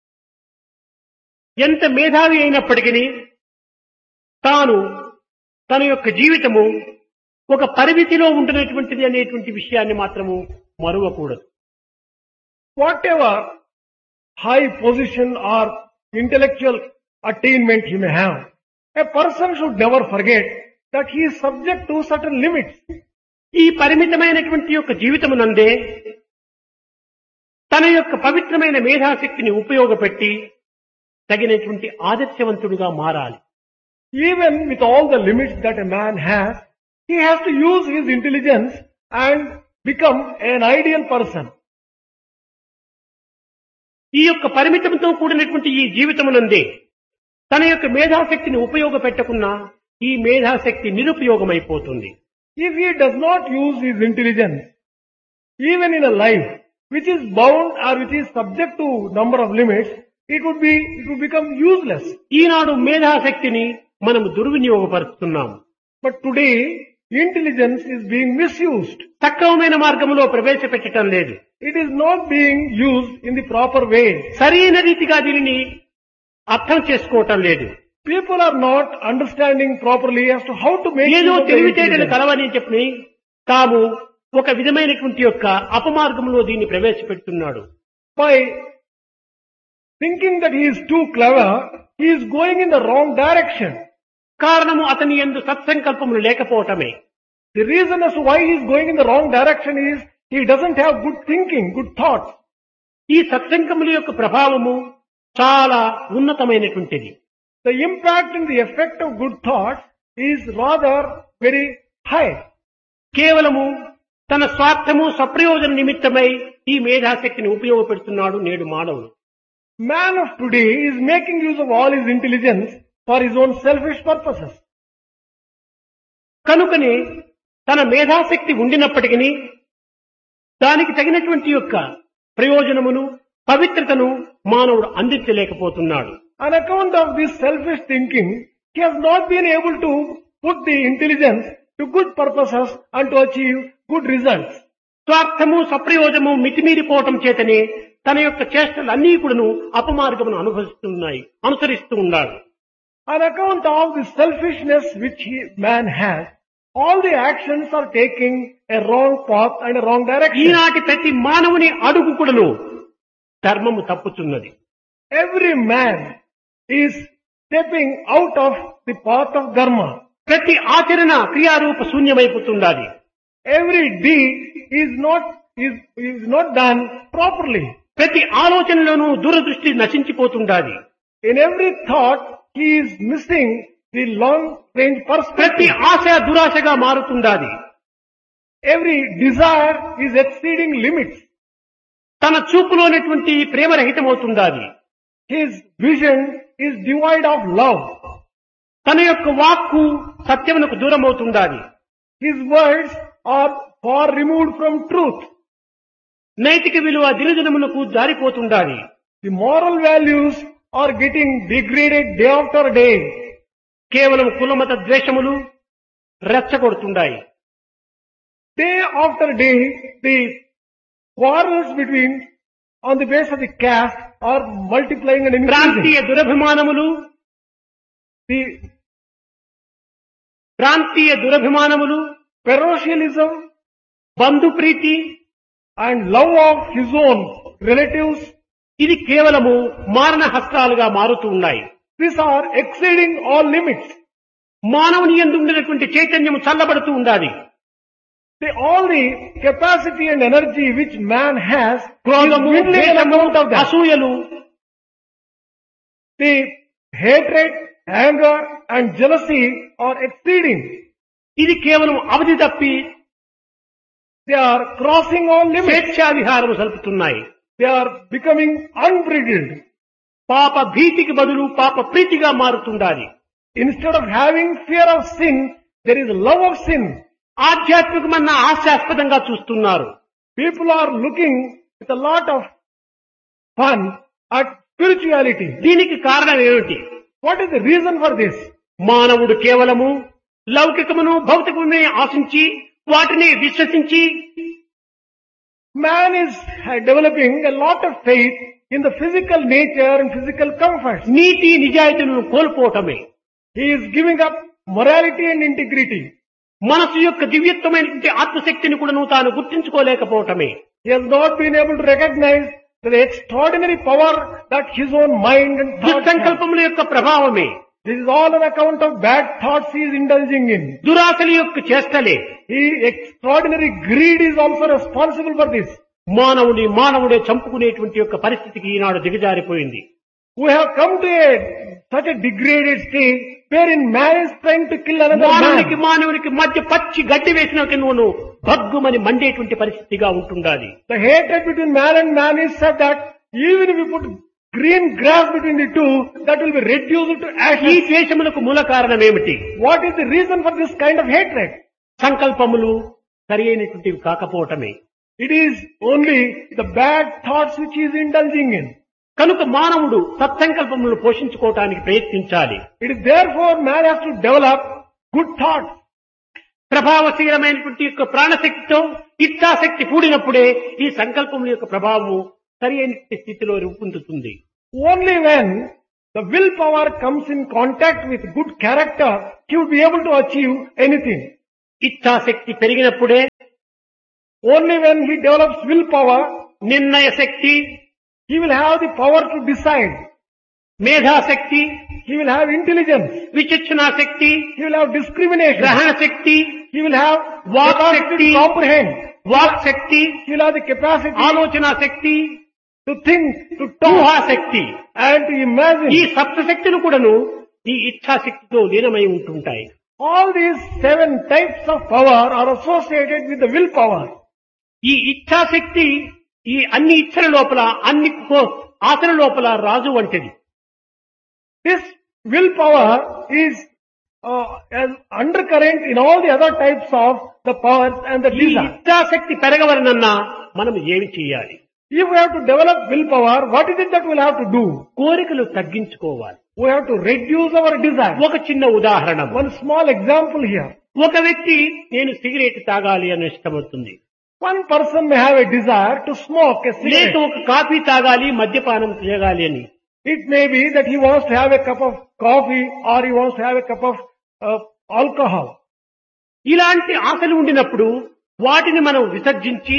ఎంత మేధావి అయినప్పటికీ తాను తన యొక్క జీవితము ఒక పరిమితిలో ఉంటున్నటువంటిది అనేటువంటి విషయాన్ని మాత్రము మరువకూడదు. Whatever high position or intellectual attainment he may have, a person should never forget that he is subject to certain limits. ఈ పరిమితమైనటువంటి యొక్క జీవితమునందే తన యొక్క పవిత్రమైన మేధాశక్తిని ఉపయోగపెట్టి తగినటువంటి ఆదర్శవంతుడిగా మారాలి. Even with all the limits that a man has, he has to use his intelligence and become an ideal person. ఈ యొక్క పరిమితంతో కూడినటువంటి ఈ జీవితమునందే తన యొక్క మేధాశక్తిని ఉపయోగపెట్టకున్నా ఈ మేధాశక్తి నిరుపయోగమైపోతుంది. If he does not use his intelligence, even in a life which is bound or which is subject to number of limits, it would be, it would become useless. ఈనాడు మేధాశక్తిని మనము దుర్వినియోగపరుస్తున్నాము. But today, intelligence is being misused. సక్రమమైన మార్గంలో ప్రవేశపెట్టడం లేదు. It is not being used in the proper way. సరైన రీతిగా దీనిని అర్థం చేసుకోవటం లేదు. People are not understanding properly as to how to make ఏదో use of their తెలివితేటలు intelligence. కలవని చెప్పి తాము ఒక విధమైనటువంటి యొక్క అపమార్గంలో దీన్ని ప్రవేశపెడుతున్నాడు. By thinking that he is too clever, he is going in the wrong direction. కారణము అతని యందు సత్సంకల్పములు లేకపోవటమే. The reason as to why he is going in the wrong direction is he doesn't have good thinking, good thoughts. ఈ సత్సంగముల యొక్క ప్రభావము చాలా ఉన్నతమైనటువంటిది. The impact and the effect of good thoughts is rather very high. కేవలము తన స్వార్థము సప్రయోజన నిమిత్తమై ఈ మేధాశక్తిని ఉపయోగపెడుతున్నాడు నేడు మానవుడు. Man of today is making use of all his intelligence for his own selfish purposes. కనుకనే తన మేధాశక్తి ఉండినప్పటికీ దానికి తగినటువంటి యొక్క ప్రయోజనమును పవిత్రతను మానవుడు అందించలేకపోతున్నాడు. On account of this selfish thinking, he has not been able to put the intelligence to good purposes and to achieve good results. స్వార్థము సప్రయోజము మితిమీరిపోవటం చేతనే తన యొక్క చేష్టలన్నీ కూడాను అపమార్గమును అనుభవిస్తున్నాయి అనుసరిస్తూ ఉన్నాడు. On account of the selfishness which he, man has, all the actions are taking a wrong path and a wrong direction. ఈనాటి ప్రతి మానవుని అడుగు కూడాను ధర్మము తప్పుతున్నది. Every man is stepping out of the path of dharma. ప్రతి ఆచరణ క్రియారూప శూన్యమైపోతుండాలి. Every deed is not is, is not done properly. ప్రతి ఆలోచనలోనూ దూరదృష్టి నశించిపోతుండాలి. In every thought, he is missing the long range ప్రతి perspective. Asha దురాశగా మారుతుండాలి. Every desire is exceeding limits. తన చూపులోనటువంటి ప్రేమరహితమవుతుండాలి. His vision is devoid of love. తన యొక్క వాక్కు సత్యమునకు దూరమవుతుండాలి. His words are far removed from truth. నైతిక విలువ దినదినమునకు జారిపోతుండాలి. The moral values are getting degraded day after day. కేవలం కులమత ద్వేషములు రెచ్చగొడుతుండాయి. Day after day, the quarrels between on the basis of the caste are multiplying and ప్రాంతీయ increasing. దురభిమానములు The ప్రాంతీయ దురభిమానములు parochialism బంధుప్రీతి and love of his own relatives, ఇది కేవలము మారణ హస్తాలుగా మారుతూ ఉన్నాయి. these are exceeding all limits. మానవుని యందు ఉండినటువంటి చైతన్యము చల్లబడుతూ ఉండాలి. The, all the capacity and energy which man has is క్రోధము, dwindling on ద్వేషము, account of that. అసూయలు The hatred, anger and jealousy are exceeding. ఇది కేవలం అవధి తప్పి They are crossing all limits. స్వేచ్ఛా విహారము సలుపుతున్నాయి. They are becoming unbridled. పాప భీతికి బదులు పాప ప్రీతిగా మారుతుండాలి. Instead of having fear of sin, there is love of sin. ఆధ్యాత్మికమన్న హాస్యాస్పదంగా చూస్తున్నారు. People are looking with a lot of fun at spirituality. దీనికి కారణం ఏమిటి? What is the reason for this? మానవుడు కేవలము లౌకికమును భౌతికమునే ఆశించి వాటిని విశ్వసించి Man is uh, developing a lot of faith in the physical nature and physical comforts. NITI నిజాయితీలను కోల్పోవటమే. He is giving up morality and integrity. మనసు యొక్క దివ్యత్వమైనటువంటి ఆత్మశక్తిని కూడా తాను గుర్తించుకోలేకపోవటమే. He has not been able to recognize the extraordinary power that his own mind and thoughts have. దుస్సంకల్పముల యొక్క ప్రభావమే. This is all on account of bad thoughts he is indulging in. దురాశల యొక్క చేష్టలే. He, extraordinary greed is also responsible for this. మానవుని మానవుడే చంపుకునేటువంటి యొక్క పరిస్థితికి ఈనాడు దిగజారిపోయింది. We have come to a, such a degraded state wherein man is trying to kill another మానవునికి man. మానవునికి మధ్య పచ్చి గడ్డి వేసిన నువ్వు భగ్గుమని మండేటువంటి పరిస్థితిగా ఉంటుండాలి. The hatred between man and man is such that even if you put green grass between the two, that will be reduced to ఈ ashes. ద్వేషములకు మూల కారణం ఏమిటి? What is the reason for this kind of hatred? సంకల్పములు సరి అయినటువంటివి కాకపోవటమే. It is only the bad thoughts which he is indulging in. కనుక మానవుడు సత్సంకల్పములను పోషించుకోవటానికి ప్రయత్నించాలి. It is therefore man has to develop good thoughts. ప్రభావశీలమైనటువంటి యొక్క ప్రాణశక్తితో ఇచ్ఛాశక్తి కూడినప్పుడే ఈ సంకల్పముల యొక్క ప్రభావము సరి అయిన స్థితిలో రూపొందుతుంది. Only when the willpower comes in contact with good character, he would be able to achieve anything. ఇచ్ఛాశక్తి పెరిగినప్పుడే Only when he develops willpower, నిర్ణయ శక్తి, he will have the power to decide. మేధాశక్తి, He will have intelligence. విచక్షణా Shakti, He will have discrimination. గ్రహణ శక్తి, He will have Vak capacity Shakti. to comprehend. Walk Shakti, He will have the capacity ఆలోచన శక్తి, to think, to talk, ఊహాశక్తి. and to imagine. ఈ సప్తశక్తులు కూడాను ఈ ఇచ్ఛాశక్తితో లీనమై ఉంటుంటాయి. All these seven types of power are associated with the willpower. ఈ ఇచ్ఛాశక్తి ఈ అన్ని ఇచ్చల లోపల అన్ని కో- ఆశల లోపల రాజు వంటిది. This willpower is uh, an undercurrent in all the other types of the powers and the ఈ desire. ఇచ్ఛాశక్తి పెరగవలనన్నా మనం ఏమి చేయాలి? If we have to develop willpower, what is it that we'll have to do? కోరికలు తగ్గించుకోవాలి. We have to reduce our desire. ఒక చిన్న ఉదాహరణ, One small example here. ఒక వ్యక్తి నేను సిగరెట్ తాగాలి అని ఇష్టమవుతుంది, One person may have a desire to smoke a లేక cigarette. ఒక కాఫీ తాగాలి, మద్యపానం చేయాలి అని. It may be that he wants to have a cup of coffee or he wants to have a cup of uh, alcohol. ఇలాంటి ఆశలు ఉండినప్పుడు వాటిని మనం విసర్జించి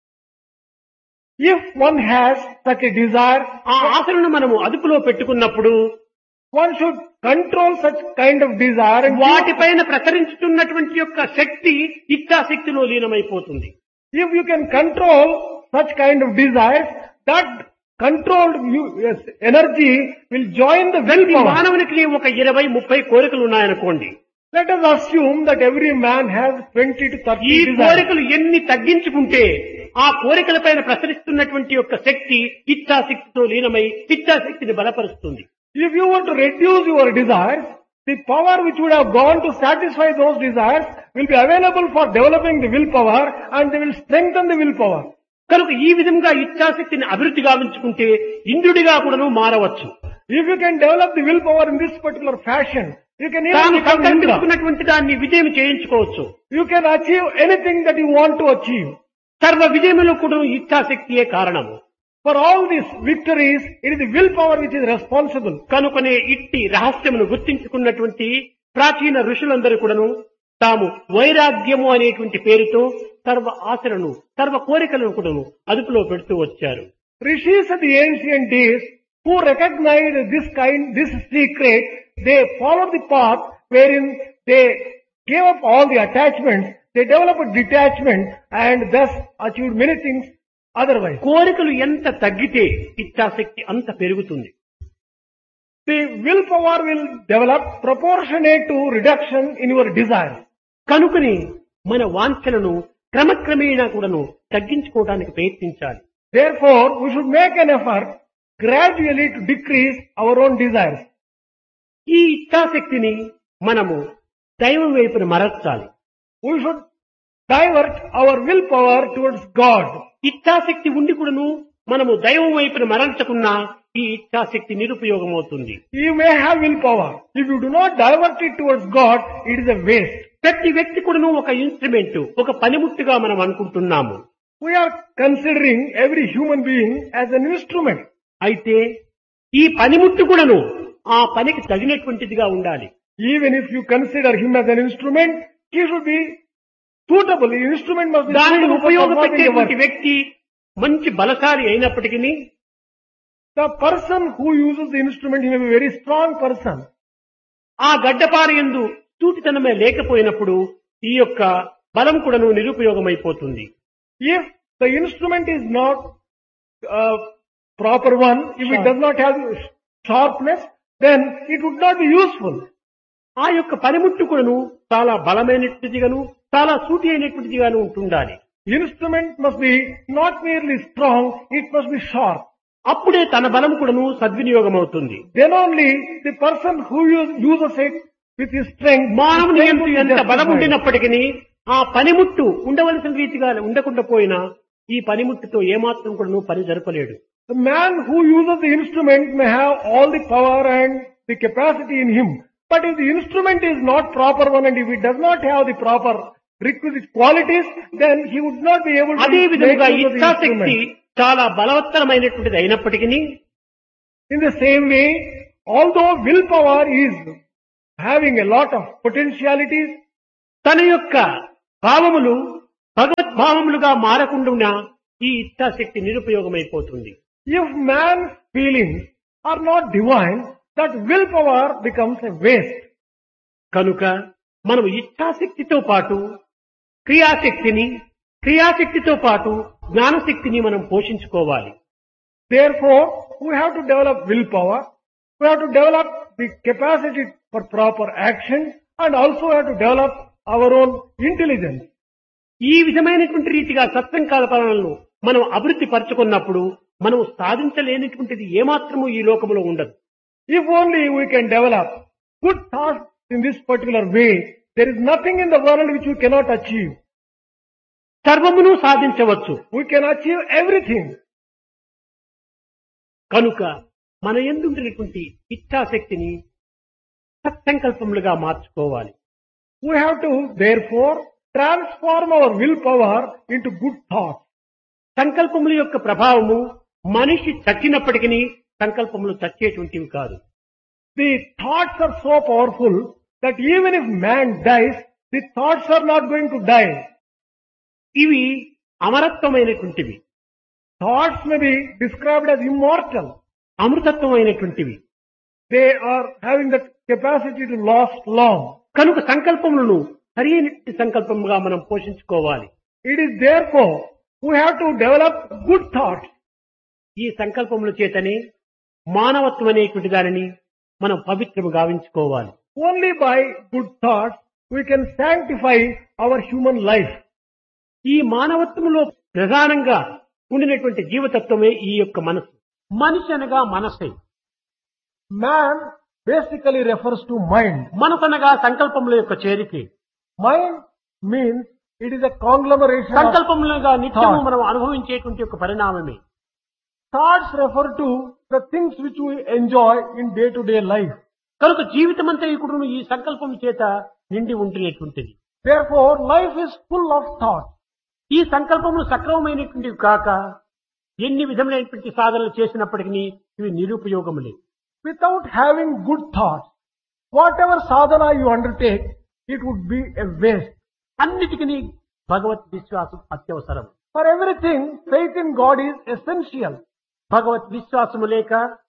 If one has such a desire, ఆ ఆశలను మనము అదుపులో పెట్టుకున్నప్పుడు one should control such kind of desire and వాటిపైన ప్రసరించుతున్నటువంటి యొక్క శక్తి ఇచ్ఛాశక్తిలో లీనమైపోతుంది. if you can control such kind of desires, that controlled you- yes, energy will join the ప్రతి willpower. మానవునికి ఒక ఇరవై ముప్పై కోరికలు ఉన్నాయనుకోండి. Let us assume that every man has twenty to ఈ thirty desires. కోరికలు ఎన్ని తగ్గించుకుంటే ఆ కోరికల పైన ప్రసరిస్తున్నటువంటి యొక్క శక్తి ఇచ్ఛాశక్తితో లీనమై ఇచ్ఛాశక్తిని బలపరుస్తుంది. If you want to reduce your desires, the power which would have gone to satisfy those desires will be available for developing the willpower and they will strengthen the willpower. కనుక ఈ విధంగా ఇచ్ఛాశక్తిని అభివృద్ధి గావించుకుంటే ఇంద్రుడిగా కూడాను మారవచ్చు. If you can develop the willpower in this particular fashion, you can even తాను become Indra. సంకల్పించుకున్నటువంటి దాన్ని విజయం చేయించుకోవచ్చు. You can achieve anything that you want to achieve. సర్వ విజయములు కూడా ఇచ్ఛాశక్తియే కారణము. For all these victories, it is the willpower which is responsible. కనుకనే ఇట్టి రహస్యమును గుర్తించుకున్నటువంటి ప్రాచీన ఋషులందరూ కూడాను తాము వైరాగ్యము అనేటువంటి పేరుతో సర్వ ఆశలను సర్వ కోరికలను కూడాను అదుపులో పెడుతూ వచ్చారు. Rishis of the ancient days who recognized this kind, this secret, they followed the path wherein they gave up all the attachments, they developed detachment and thus achieved many things otherwise. కోరికలు ఎంత తగ్గితే ఇచ్ఛాశక్తి అంత పెరుగుతుంది. The willpower will develop proportionate to reduction in your desire. కనుకని మన వాంఛలను క్రమక్రమేణా కూడాను తగ్గించుకోవడానికి ప్రయత్నించాలి. Therefore, we should make an effort gradually to decrease our own desires. ఈ ఇచ్ఛాశక్తిని మనము దైవం వైపున మరల్చాలి. We should divert our willpower towards God. ఇచ్ఛాశక్తి ఉండి కూడాను మనము దైవం వైపున మరల్చకున్నా ఈ ఇచ్ఛాశక్తి నిరుపయోగమవుతుంది. You may have willpower. If you do not divert it towards God, it is a waste. ప్రతి వ్యక్తి కూడాను ఒక ఇన్స్ట్రుమెంట్, ఒక పనిముట్టుగా మనం అనుకుంటున్నాము. We are considering every human being as an instrument. అయితే ఈ పనిముట్టు కూడాను ఆ పనికి తగినటువంటిదిగా ఉండాలి. Even if you consider him as an instrument, he should be suitable. The instrument must be దానిని suitable for performing the ఉపయోగపెట్టేటువంటి work. వ్యక్తి మంచి బలశాలి అయినప్పటికీ The person who uses the instrument, he may be a very strong person. ఆ గడ్డపార యందు సూటితనమే లేకపోయినప్పుడు ఈ యొక్క బలం కూడాను నిరుపయోగమైపోతుంది. If the instrument is not uh, proper one, if it Sharp. does not have sharpness, then it would not be useful. ఆ యొక్క పనిముట్టు కూడాను చాలా బలమైనటువంటిదిగాను చాలా సూటి అయినటువంటిదిగాను ఉంటుండాలి. Instrument must be not merely strong, it must be sharp. అప్పుడే తన బలం కూడాను సద్వినియోగం అవుతుంది. Then only the person who use, uses it with his strength. మానవుని his strength ఎందు will be ఎంత బలం justified. ఉండినప్పటికీ ఆ పనిముట్టు ఉండవలసిన రీతిగా ఉండకుండా పోయినా ఈ పనిముట్టుతో ఏమాత్రం కూడాను పని జరపలేడు. The man who uses the instrument may have all the power and the capacity in him. But if the instrument is not proper one and if it does not have the proper requisite qualities, then he would not be able to అదే make విధముగా use of the ఇచ్ఛాశక్తి instrument. చాలా బలవత్తరమైనటువంటిది అయినప్పటికీ In the same way, although willpower is having a lot of potentialities, తన యొక్క భావములు భగవద్భావములుగా మారకుండా ఈ ఇచ్ఛాశక్తి నిరుపయోగమైపోతుంది. if man's feelings are not divine, that willpower becomes a waste. కనుక మనం ఇచ్ఛాశక్తితో పాటు క్రియాశక్తిని, క్రియాశక్తితో పాటు జ్ఞానశక్తిని మనం పోషించుకోవాలి. Therefore, we have to develop willpower, we have to develop the capacity for proper action, and also have to develop our own intelligence. ఈ విధమైనటువంటి రీతిగా సత్సంకల్పనలను మనం అభివృద్ధి పరచుకున్నప్పుడు మనం సాధించలేనటువంటిది ఏమాత్రము ఈ లోకములో ఉండదు. If only we can develop good thoughts in this particular way, there is nothing in the world which we cannot achieve. సర్వమును సాధించవచ్చు. We can achieve everything. కనుక మన యందు ఉండేటువంటి ఇచ్ఛాశక్తిని సత్సంకల్పములుగా మార్చుకోవాలి. We have to therefore transform our willpower into good thoughts. సంకల్పముల యొక్క ప్రభావము మనిషి చచ్చినప్పటికీ సంకల్పములు చచ్చేటువంటివి కాదు. The thoughts are so powerful that even if man dies, the thoughts are not going to die. ఇవి అమరత్వమైనటువంటివి. Thoughts may be described as immortal. అమృతత్వమైనటువంటివి. They are having the capacity to last long. కనుక సంకల్పములను సరైన సంకల్పముగా మనం పోషించుకోవాలి. It is therefore we have to develop good thoughts. ఈ సంకల్పముల చేతనే మానవత్వం అనేటువంటి దానిని మనం పవిత్రము గావించుకోవాలి. Only by good thoughts we can sanctify our human life. ఈ మానవత్వములో ప్రధానంగా ఉండినటువంటి జీవతత్వమే ఈ యొక్క మనసు. మనిషి అనగా మనసే. Man basically refers to mind. మనసు అనగా సంకల్పముల యొక్క చేరికే. Mind means it is a conglomeration of సంకల్పములుగా నిత్యము thoughts. మనం అనుభవించేటువంటి ఒక పరిణామమే. Thoughts refer to the things which we enjoy in day-to-day life. కనుక జీవితం అంతా ఇప్పుడు ఈ సంకల్పం చేత నిండి ఉంటున్నటువంటిది. Therefore, life is full of thoughts. ఈ సంకల్పములు సక్రమమైనటువంటివి కాక ఎన్ని విధములైనటువంటి సాధనలు చేసినప్పటికీ ఇవి నిరుపయోగములే. Without having good thoughts, whatever sadhana you undertake, it would be a waste. అన్నిటికీ భగవత్ విశ్వాసం అత్యవసరం. For everything, faith in God is essential. భగవత్ విశ్వాసము లేక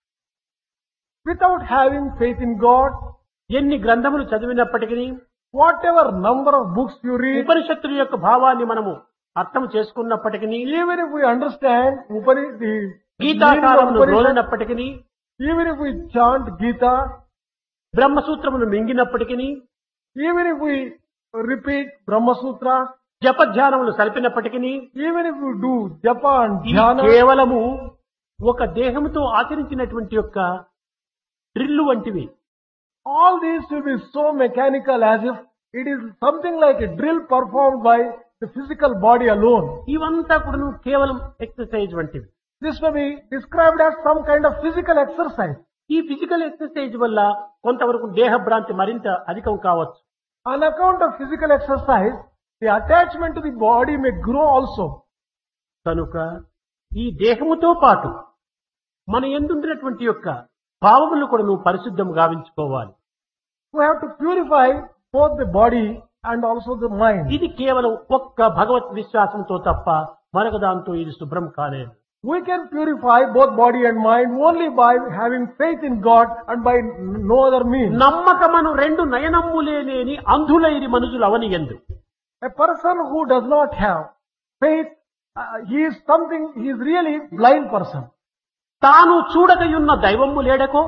Without having faith in God, ఎన్ని గ్రంథములు చదివినప్పటికీ whatever number of books you read, ఉపనిషత్తుల యొక్క భావాన్ని మనము అర్థం చేసుకున్నప్పటికీ, even if we understand Upani- the గీతాసారమును Upanishad, రోలినప్పటికీ, even if we chant Gita, బ్రహ్మసూత్రమును మింగినప్పటికీ, even if we repeat Brahma Sutra, జపధ్యానములు సలిపినప్పటికీ, even if we do japa and ఇవి dhyana, కేవలము ఒక దేహముతో ఆచరించినటువంటి యొక్క డ్రిల్లు వంటివి. all these will be so mechanical as if it is something like a drill performed by the physical body alone. ఇవంతా కూడా కేవలం exercise వంటివి. This may be described as some kind of physical exercise. ఈ physical exercise వల్ల కొంతవరకు దేహ భ్రాంతి మరింత అధికం కావచ్చు. On account of physical exercise, the attachment to the body may grow also. కనుక ఈ దేహముతో పాటు మన ఎందున్నటువంటి యొక్క భావములు కూడా నువ్వు పరిశుద్ధం గావించుకోవాలి. We have to purify both the body and also the mind. ఇది కేవలం ఒక్క భగవత్ విశ్వాసంతో తప్ప మరొక దాంతో ఇది శుభ్రం కాలేదు. We can purify both body and mind only by having faith in God and by no other means. నమ్మకమను రెండు నయనమ్ములే లేని అంధులైరి మనుషులు అవని ఎందు. A person who does not have faith, uh, he is something, he is really blind person. తాను చూడకయున్న దైవము లేడకో,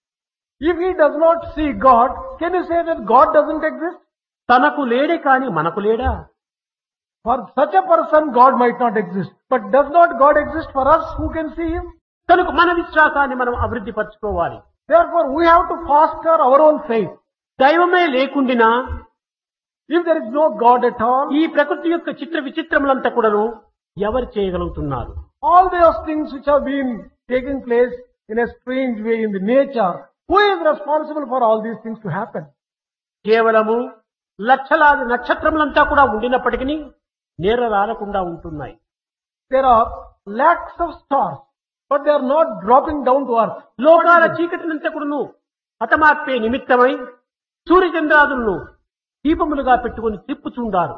If he does not see God, can you say that God doesn't exist? తనకు లేడే కాని మనకు లేడా? For such a person, God might not exist. But does not God exist for us who can see Him? కనుక మన విశ్వాసాన్ని మనం అభివృద్ధి పరచుకోవాలి. Therefore, we have to foster our own faith. దైవమే లేకుండినా If there is no God at all, ఈ ప్రకృతి యొక్క చిత్ర విచిత్రములంతా కూడాను ఎవరు చేయగలుగుతున్నారు? all those things which have been taking place in a strange way in the nature, who is responsible for all these things to happen? కేవలము లక్షలాది నక్షత్రములంతా కూడా ఉండినప్పటికీ నేర రాలకుండా ఉంటున్నాయి. There are lakhs of stars, but they are not dropping down to earth. లోకాల చీకటినంతా కూడాను హతమార్పే నిమిత్తమై సూర్యచంద్రాదులను దీపములుగా పెట్టుకుని తిప్పుచుండారు.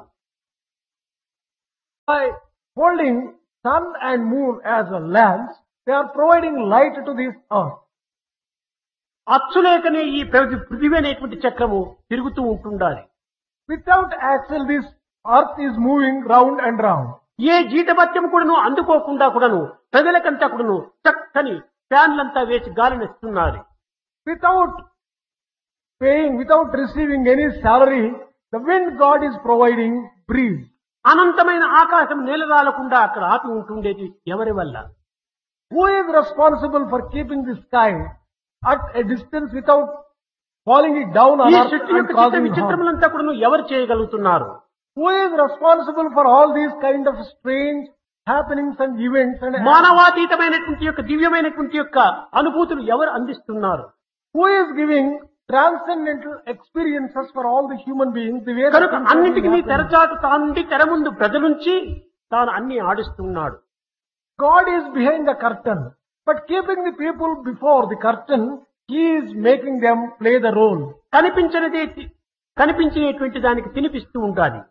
By holding sun and moon as a lamps, they are providing light to this earth. అచ్చులేకనే ఈ పృథి- పృథివీ అనేటువంటి చక్రము తిరుగుతూ ఉంటుండాలి. Without axle, this earth is moving round and round. ఏ జీతభత్యం కూడాను అందుకోకుండా కూడాను ప్రజలకంతా కూడాను చక్కని ఫ్యాన్లంతా వేసి గాలినిస్తున్నారు. Without paying, without receiving any salary, the wind God is providing breeze. అనంతమైన ఆకాశం నేలరాలకుండా అక్కడ ఆపి ఉంటుండేది ఎవరి వల్ల? Who is responsible for keeping the sky at a distance without falling it down on ఈ earth సృష్టి and యొక్క చిత్ర causing harm? విచిత్రములంతా కూడాను ఎవరు చేయగలుగుతున్నారు? Who is responsible for all these kind of strange happenings and events? And మానవాతీతమైనటువంటి యొక్క దివ్యమైనటువంటి యొక్క అనుభూతులు ఎవరు అందిస్తున్నారు? who is giving transcendental experiences for all the human beings? The way that కనుక things are అన్నింటికి happening. తెరచాటు తానుండి తెర ముందు ప్రజలుంచి తాను అన్ని ఆడిస్తున్నాడు. God is behind the curtain, but keeping the people before the curtain, He is making them play the role. కనిపించినదే తి- కనిపించినటువంటి దానికి తినిపిస్తూ ఉండాలి.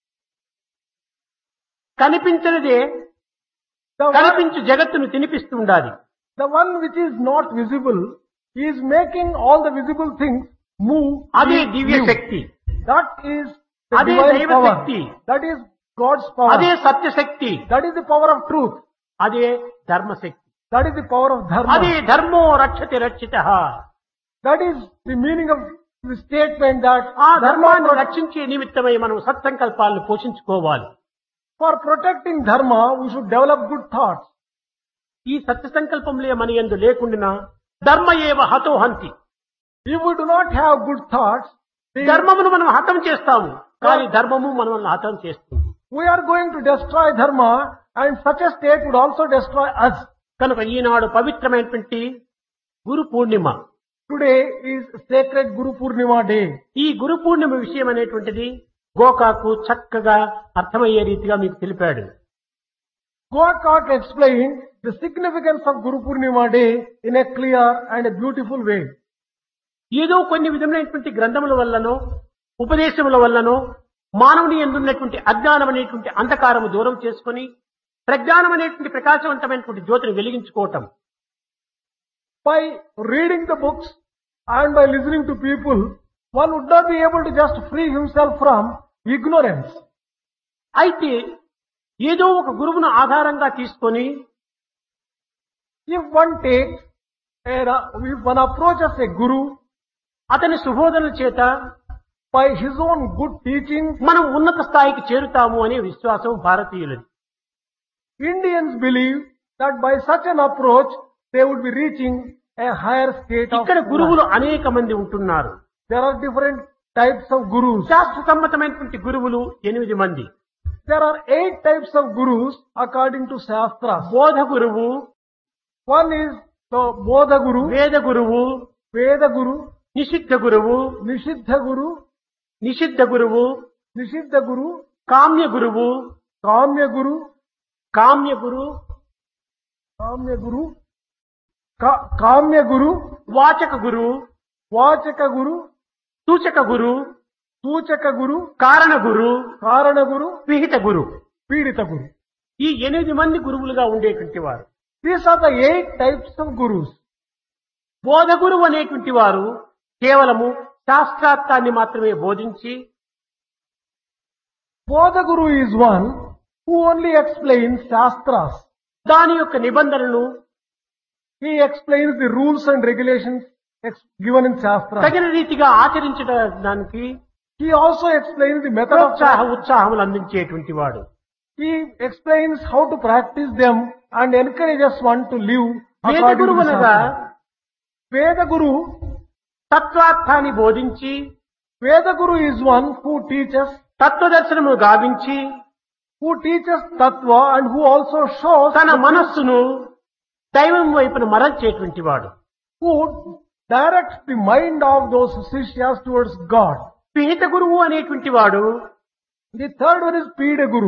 కనిపించినదే The one, కనిపించు జగత్తును తినిపిస్తూ ఉండాలి. the one which is not visible is making all the visible things move. అదే live, Divya live. Shakti, That is the అదే divine దైవ power. Shakti. That is God's power. అదే సత్యశక్తి, That is the power of truth. అదే ధర్మశక్తి, That is the power of అదే dharma. ధర్మో రక్షతి రక్షిత. That is the meaning of the statement that ఆ dharma ధర్మాన్ని protects. రక్షించే నిమిత్తమై మనం సత్సంకల్పాలను పోషించుకోవాలి. For protecting dharma, we should develop good thoughts. ఈ సత్య సంకల్పంలే మన యందు లేకుండా ధర్మ ఏవ హతో హంతి. If we do not have good thoughts, the- ధర్మమును మనం హతం చేస్తాము, కానీ ధర్మము మనల్ని హతం చేస్తుంది. we are going to destroy dharma, and such a state would also destroy us. కనుక ఈనాడు పవిత్రమైనటువంటి Guru Purnima. Today is sacred Guru Purnima day. ఈ గురు పూర్ణిమ విషయం అనేటువంటిది గోకాకు చక్కగా అర్థమయ్యే రీతిగా మీకు తెలిపాడు. Gokak explained the significance of Guru Purnima day in a clear and a beautiful way. ఏదో కొన్ని విధమైనటువంటి గ్రంథముల వల్లనో ఉపదేశముల వల్లనో మానవుని ఎందున్నటువంటి అజ్ఞానం అనేటువంటి అంధకారము దూరం చేసుకొని ప్రజ్ఞానం అనేటువంటి ప్రకాశవంతమైనటువంటి జ్యోతిని వెలిగించుకోవటం. By reading the books and by listening to people, one would not be able to just free himself from ignorance. అయితే ఏదో ఒక గురువును ఆధారంగా తీసుకొని If one takes, a, if one approaches a guru అతని సుబోధనల చేత by his own good teachings, మనం ఉన్నత స్థాయికి చేరుతాము అనే విశ్వాసం భారతీయులది. Indians believe that by such an approach, they would be reaching a higher state of ఇక్కడ life. గురువులు అనేక మంది ఉంటున్నారు. There are different types of gurus. శాస్త్ర సమ్మతమైనటువంటి గురువులు ఎనిమిది మంది. There are eight types of gurus according to Shastras. బోధ గురువు, One is the Bodha Guru, వేద గురువు, Veda Guru, నిషిద్ధ గురువు, Nishiddha Guru, నిషిద్ధ గురువు, Nishiddha Guru, కామ్య గురువు, Kamya Guru, కామ్య గురు, Kamya Guru, Ka- Kamya Guru, వాచక గురు, Vachaka Guru, సూచక గురు, Suchaka Guru, కారణ గురు, Karana Guru, విహిత గురు. Pidita Guru. ఈ ఎనిమిది మంది గురువులుగా ఉండేటువంటి వారు. These are the eight types of gurus. బోధ గురువు అనేటువంటి వారు కేవలము శాస్త్రార్థాన్ని మాత్రమే బోధించి Bodha Guru is one who only explains Shastras. దాని యొక్క నిబంధనలను He explains the rules and regulations ex- given in Shastras. తగిన రీతిగా ఆచరించడానికి He also explains the method of ప్రోత్సాహ Shastras. ఉత్సాహములు అందించేటువంటి వాడు. He explains how to practice them and encourages one to live వేద according to గురువు the అనగా Shastras. Veda Guru, తత్వార్థాన్ని బోధించి Veda Guru is one who teaches, తత్వదర్శనము గావించి who teaches Tattva and who also shows, తన మనస్సును దైవం వైపున మరల్చేటువంటి వాడు. who directs the mind of those Sishyas towards God. విహిత గురువు అనేటువంటి వాడు The third one is Pida Guru.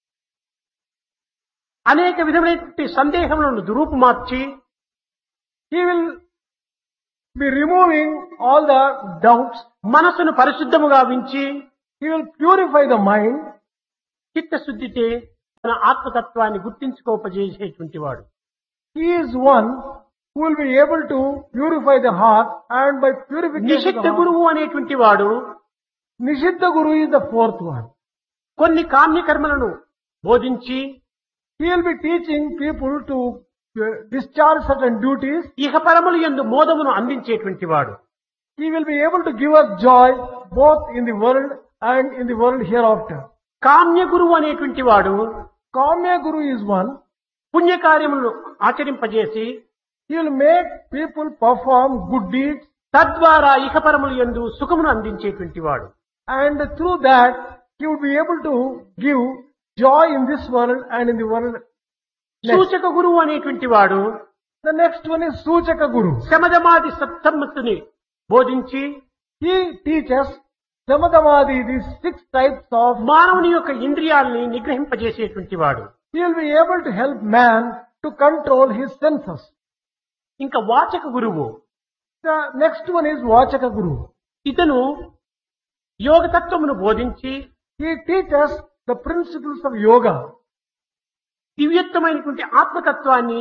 అనేక విధమైనటువంటి సందేహములను దురూపుమార్చి He will be removing all the doubts. మనసును పరిశుద్ధముగా వించి He will purify the mind. చిత్తశుద్ధితే తన ఆత్మతత్వాన్ని గుర్తించుకోపజేసేటువంటి వాడు. He is one who will be able to purify the heart, and by purification of నిషిద్ధ the heart, గురువు అనేటువంటి వాడు Nishiddha Guru is the fourth one. కొన్ని కామ్యకర్మలను బోధించి He will be teaching people to uh, discharge certain duties. ఇహపరములు యందు మోదమును అందించేటువంటి వాడు. He will be able to give us joy both in the world and in the world hereafter. కామ్య గురువు అనేటువంటి వాడు Kamya Guru is one. పుణ్యకార్యములను ఆచరింపజేసి He will make people perform good deeds, తద్వారా ఇహపరములు యందు సుఖమును అందించేటువంటి వాడు. and through that he will be able to give joy in this world and in the world next. సూచక గురువు అనేటువంటి వాడు The next one is Suchaka Guru. శమదమాది సత్సమ్మతిని బోధించి He teaches Samadhamadi, these six types of. మానవుని యొక్క ఇంద్రియాలని నిగ్రహింపజేసేటువంటి వాడు. He will be able to help man to control his senses. ఇంకా వాచక గురువు The next one is Vachaka Guru. ఇతను యోగతత్వమును బోధించి He teaches the principles of yoga. దివ్యత్వమైనటువంటి ఆత్మతత్వాన్ని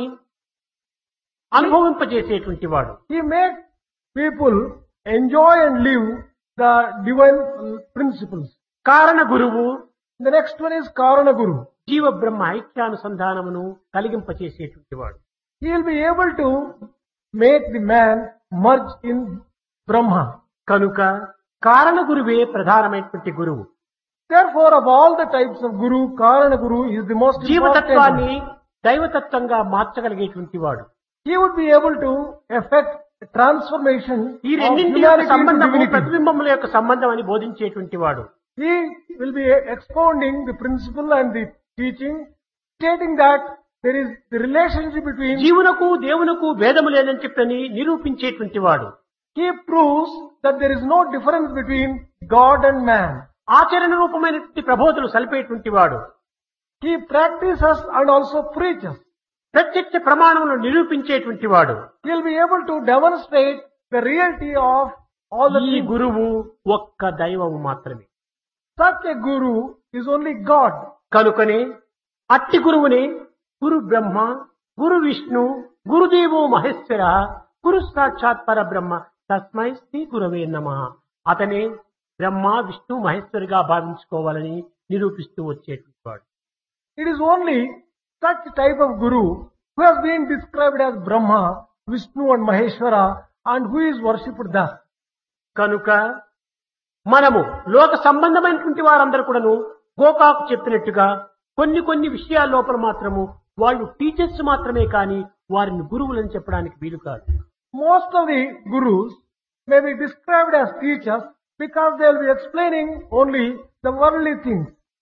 అనుభవింపజేసేటువంటి వాడు. He makes people enjoy and live the divine principles. కారణ గురువు The next one is Karana Guru. జీవ బ్రహ్మ ఐక్యానుసంధానమును కలిగింపచేసేటువంటి వాడు. He will be able to make the man merge in Brahma. కనుక కారణ గురువే ప్రధానమైనటువంటి గురువు. Therefore, of all the types of Guru, Karana Guru is the most important. జీవతత్వాన్ని దైవతత్వంగా మార్చగలిగేటువంటి వాడు. He would be able to effect a transformation ఈ of రెండింటి యొక్క humanity into సంబంధము divinity. ప్రతిబింబముల యొక్క సంబంధం అని బోధించేటువంటి వాడు. He will be expounding the principle and the teaching, stating that there is the relationship between. జీవునకు దేవునకు భేదము లేదని చెప్పని నిరూపించేటువంటి వాడు. He proves that there is no difference between God and man. ఆచరణ రూపమైనటువంటి ప్రబోధనలు సలిపేటువంటి వాడు. He practices and also preaches. ప్రత్యక్ష ప్రమాణములను నిరూపించేటువంటి వాడు. He will be able to demonstrate the reality of all the ఈ things. గురువు ఒక్క దైవము మాత్రమే. Such a Guru is only God. కనుకనే అట్టి గురువుని గురు బ్రహ్మ, గురు విష్ణు, గురుదేవో మహేశ్వర, గురు సాక్షాత్ పరబ్రహ్మ తస్మై శ్రీ గురవే నమః. అతనే బ్రహ్మ విష్ణు మహేశ్వరిగా భావించుకోవాలని నిరూపిస్తూ వచ్చేటువంటి వాడు. It is only such type of Guru who has been described as Brahma, Vishnu and Maheshwara, and who is worshipped thus. కనుక మనము లోక సంబంధమైనటువంటి వారందరూ కూడాను గోకాకు చెప్పినట్టుగా కొన్ని కొన్ని విషయాల లోపల మాత్రము వాళ్ళు టీచర్స్ మాత్రమే కానీ వారిని గురువులని చెప్పడానికి వీలు కాదు. Most of the Gurus may be described as teachers because they will be explaining only the worldly things.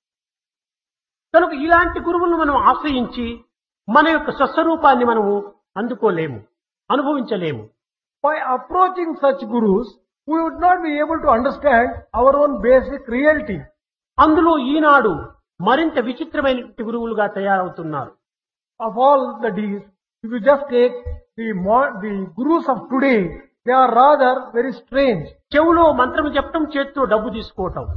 కనుక ఇలాంటి గురువులను మనం ఆశ్రయించి మన యొక్క స్వస్వరూపాన్ని మనము అందుకోలేము, అనుభవించలేము. By approaching such Gurus, we would not be able to understand our own basic reality. అందులో ఈనాడు మరింత విచిత్రమైనటువంటి గురువులుగా తయారవుతున్నారు. Of all the deeds, if you just take the, mo- the Gurus of today, they are rather very strange. చెవులో మంత్రము చెప్పడం, చేత్తో డబ్బు తీసుకోవటం.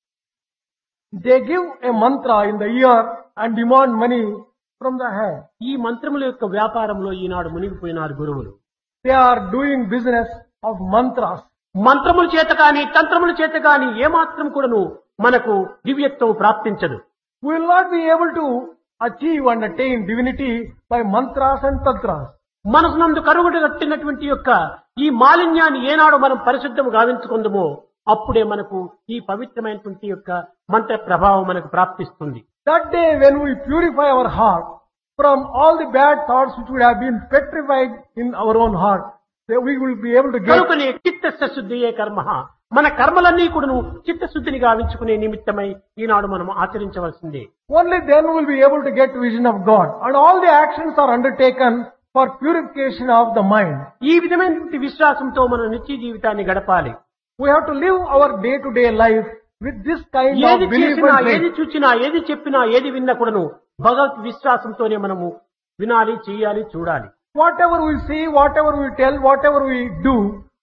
They give a mantra in the ear and demand money from the hand. ఈ మంత్రముల యొక్క వ్యాపారంలో ఈనాడు మునిగిపోయినారు గురువులు. They are doing business of mantras. మంత్రముల చేత కానీ తంత్రముల చేత కానీ ఏమాత్రం కూడాను మనకు దివ్యత్వం ప్రాప్తించదు. We will not be able to achieve and attain divinity by mantras and tantras. మనసునందు కరుగుడు కట్టినటువంటి యొక్క ఈ మాలిన్యాన్ని ఏనాడు మనం పరిశుద్ధము గావించుకుందామో అప్పుడే మనకు ఈ పవిత్రమైనటువంటి యొక్క మంత్ర ప్రభావం మనకు ప్రాప్తిస్తుంది. That day when we purify our heart from all the bad thoughts which would have been petrified in our own heart, then we will be able to get. కనుకనే చిత్తస్య శుద్ధియే కర్మ. మన కర్మలన్నీ కూడాను చిత్తశుద్ధిని గావించుకునే నిమిత్తమై ఈనాడు మనం ఆచరించవలసిందే. Only then we will be able to get vision of God. And all the actions are undertaken for purification of the mind. ఈ విధమైనటువంటి విశ్వాసంతో మన నిత్య జీవితాన్ని గడపాలి. We have to live our day-to-day life with this kind ఏది of belief చేసినా, and ఏది faith. చూచినా, ఏది చెప్పినా, ఏది విన్నా కూడాను భగవత్ విశ్వాసంతోనే మనము వినాలి, చేయాలి, చూడాలి. Whatever we see, whatever we tell, whatever we do,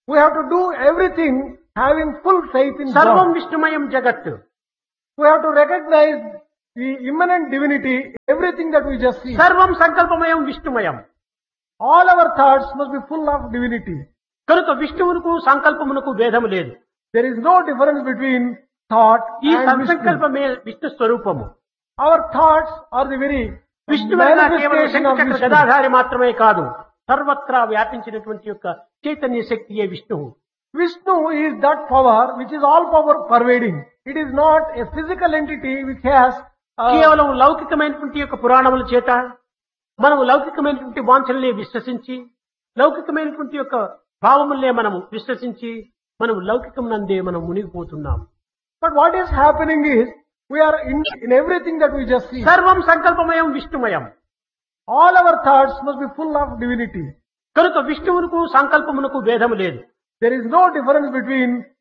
We have to do everything having full faith in సర్వం God. విష్ణుమయం జగత్. We have to recognize the immanent divinity, everything that we just see. సర్వం సంకల్పమయం విష్ణుమయం. All our thoughts must be full of divinity. కనుక విష్ణువునకు సంకల్పమునకు భేదము లేదు. There is no difference between thought ఈ and Vishnu. సంకల్పమే విష్ణు స్వరూపము. Our thoughts are the very విష్ణువైన కేవలం manifestation of శంఖచక్ర Vishnu. గదాధారి మాత్రమే కాదు, సర్వత్రా వ్యాపించినటువంటి యొక్క చైతన్య శక్తియే విష్ణువు. Vishnu is that power which is all power pervading. It is not a physical entity which has uh, కేవలం లౌకికమైనటువంటి యొక్క పురాణముల చేత మనము లౌకికమైనటువంటి వాంఛనలే విశ్వసించి, లౌకికమైనటువంటి యొక్క భావములే మనము విశ్వసించి, మనం లౌకికమునందే మనం మునిగిపోతున్నాం. But what is happening is we are in, in everything that we just see. సర్వం సంకల్పమయం విష్ణుమయం. All our thoughts must be full of divinity. కనుక విష్ణువునకు సంకల్పమునకు భేదము లేదు. There is no difference between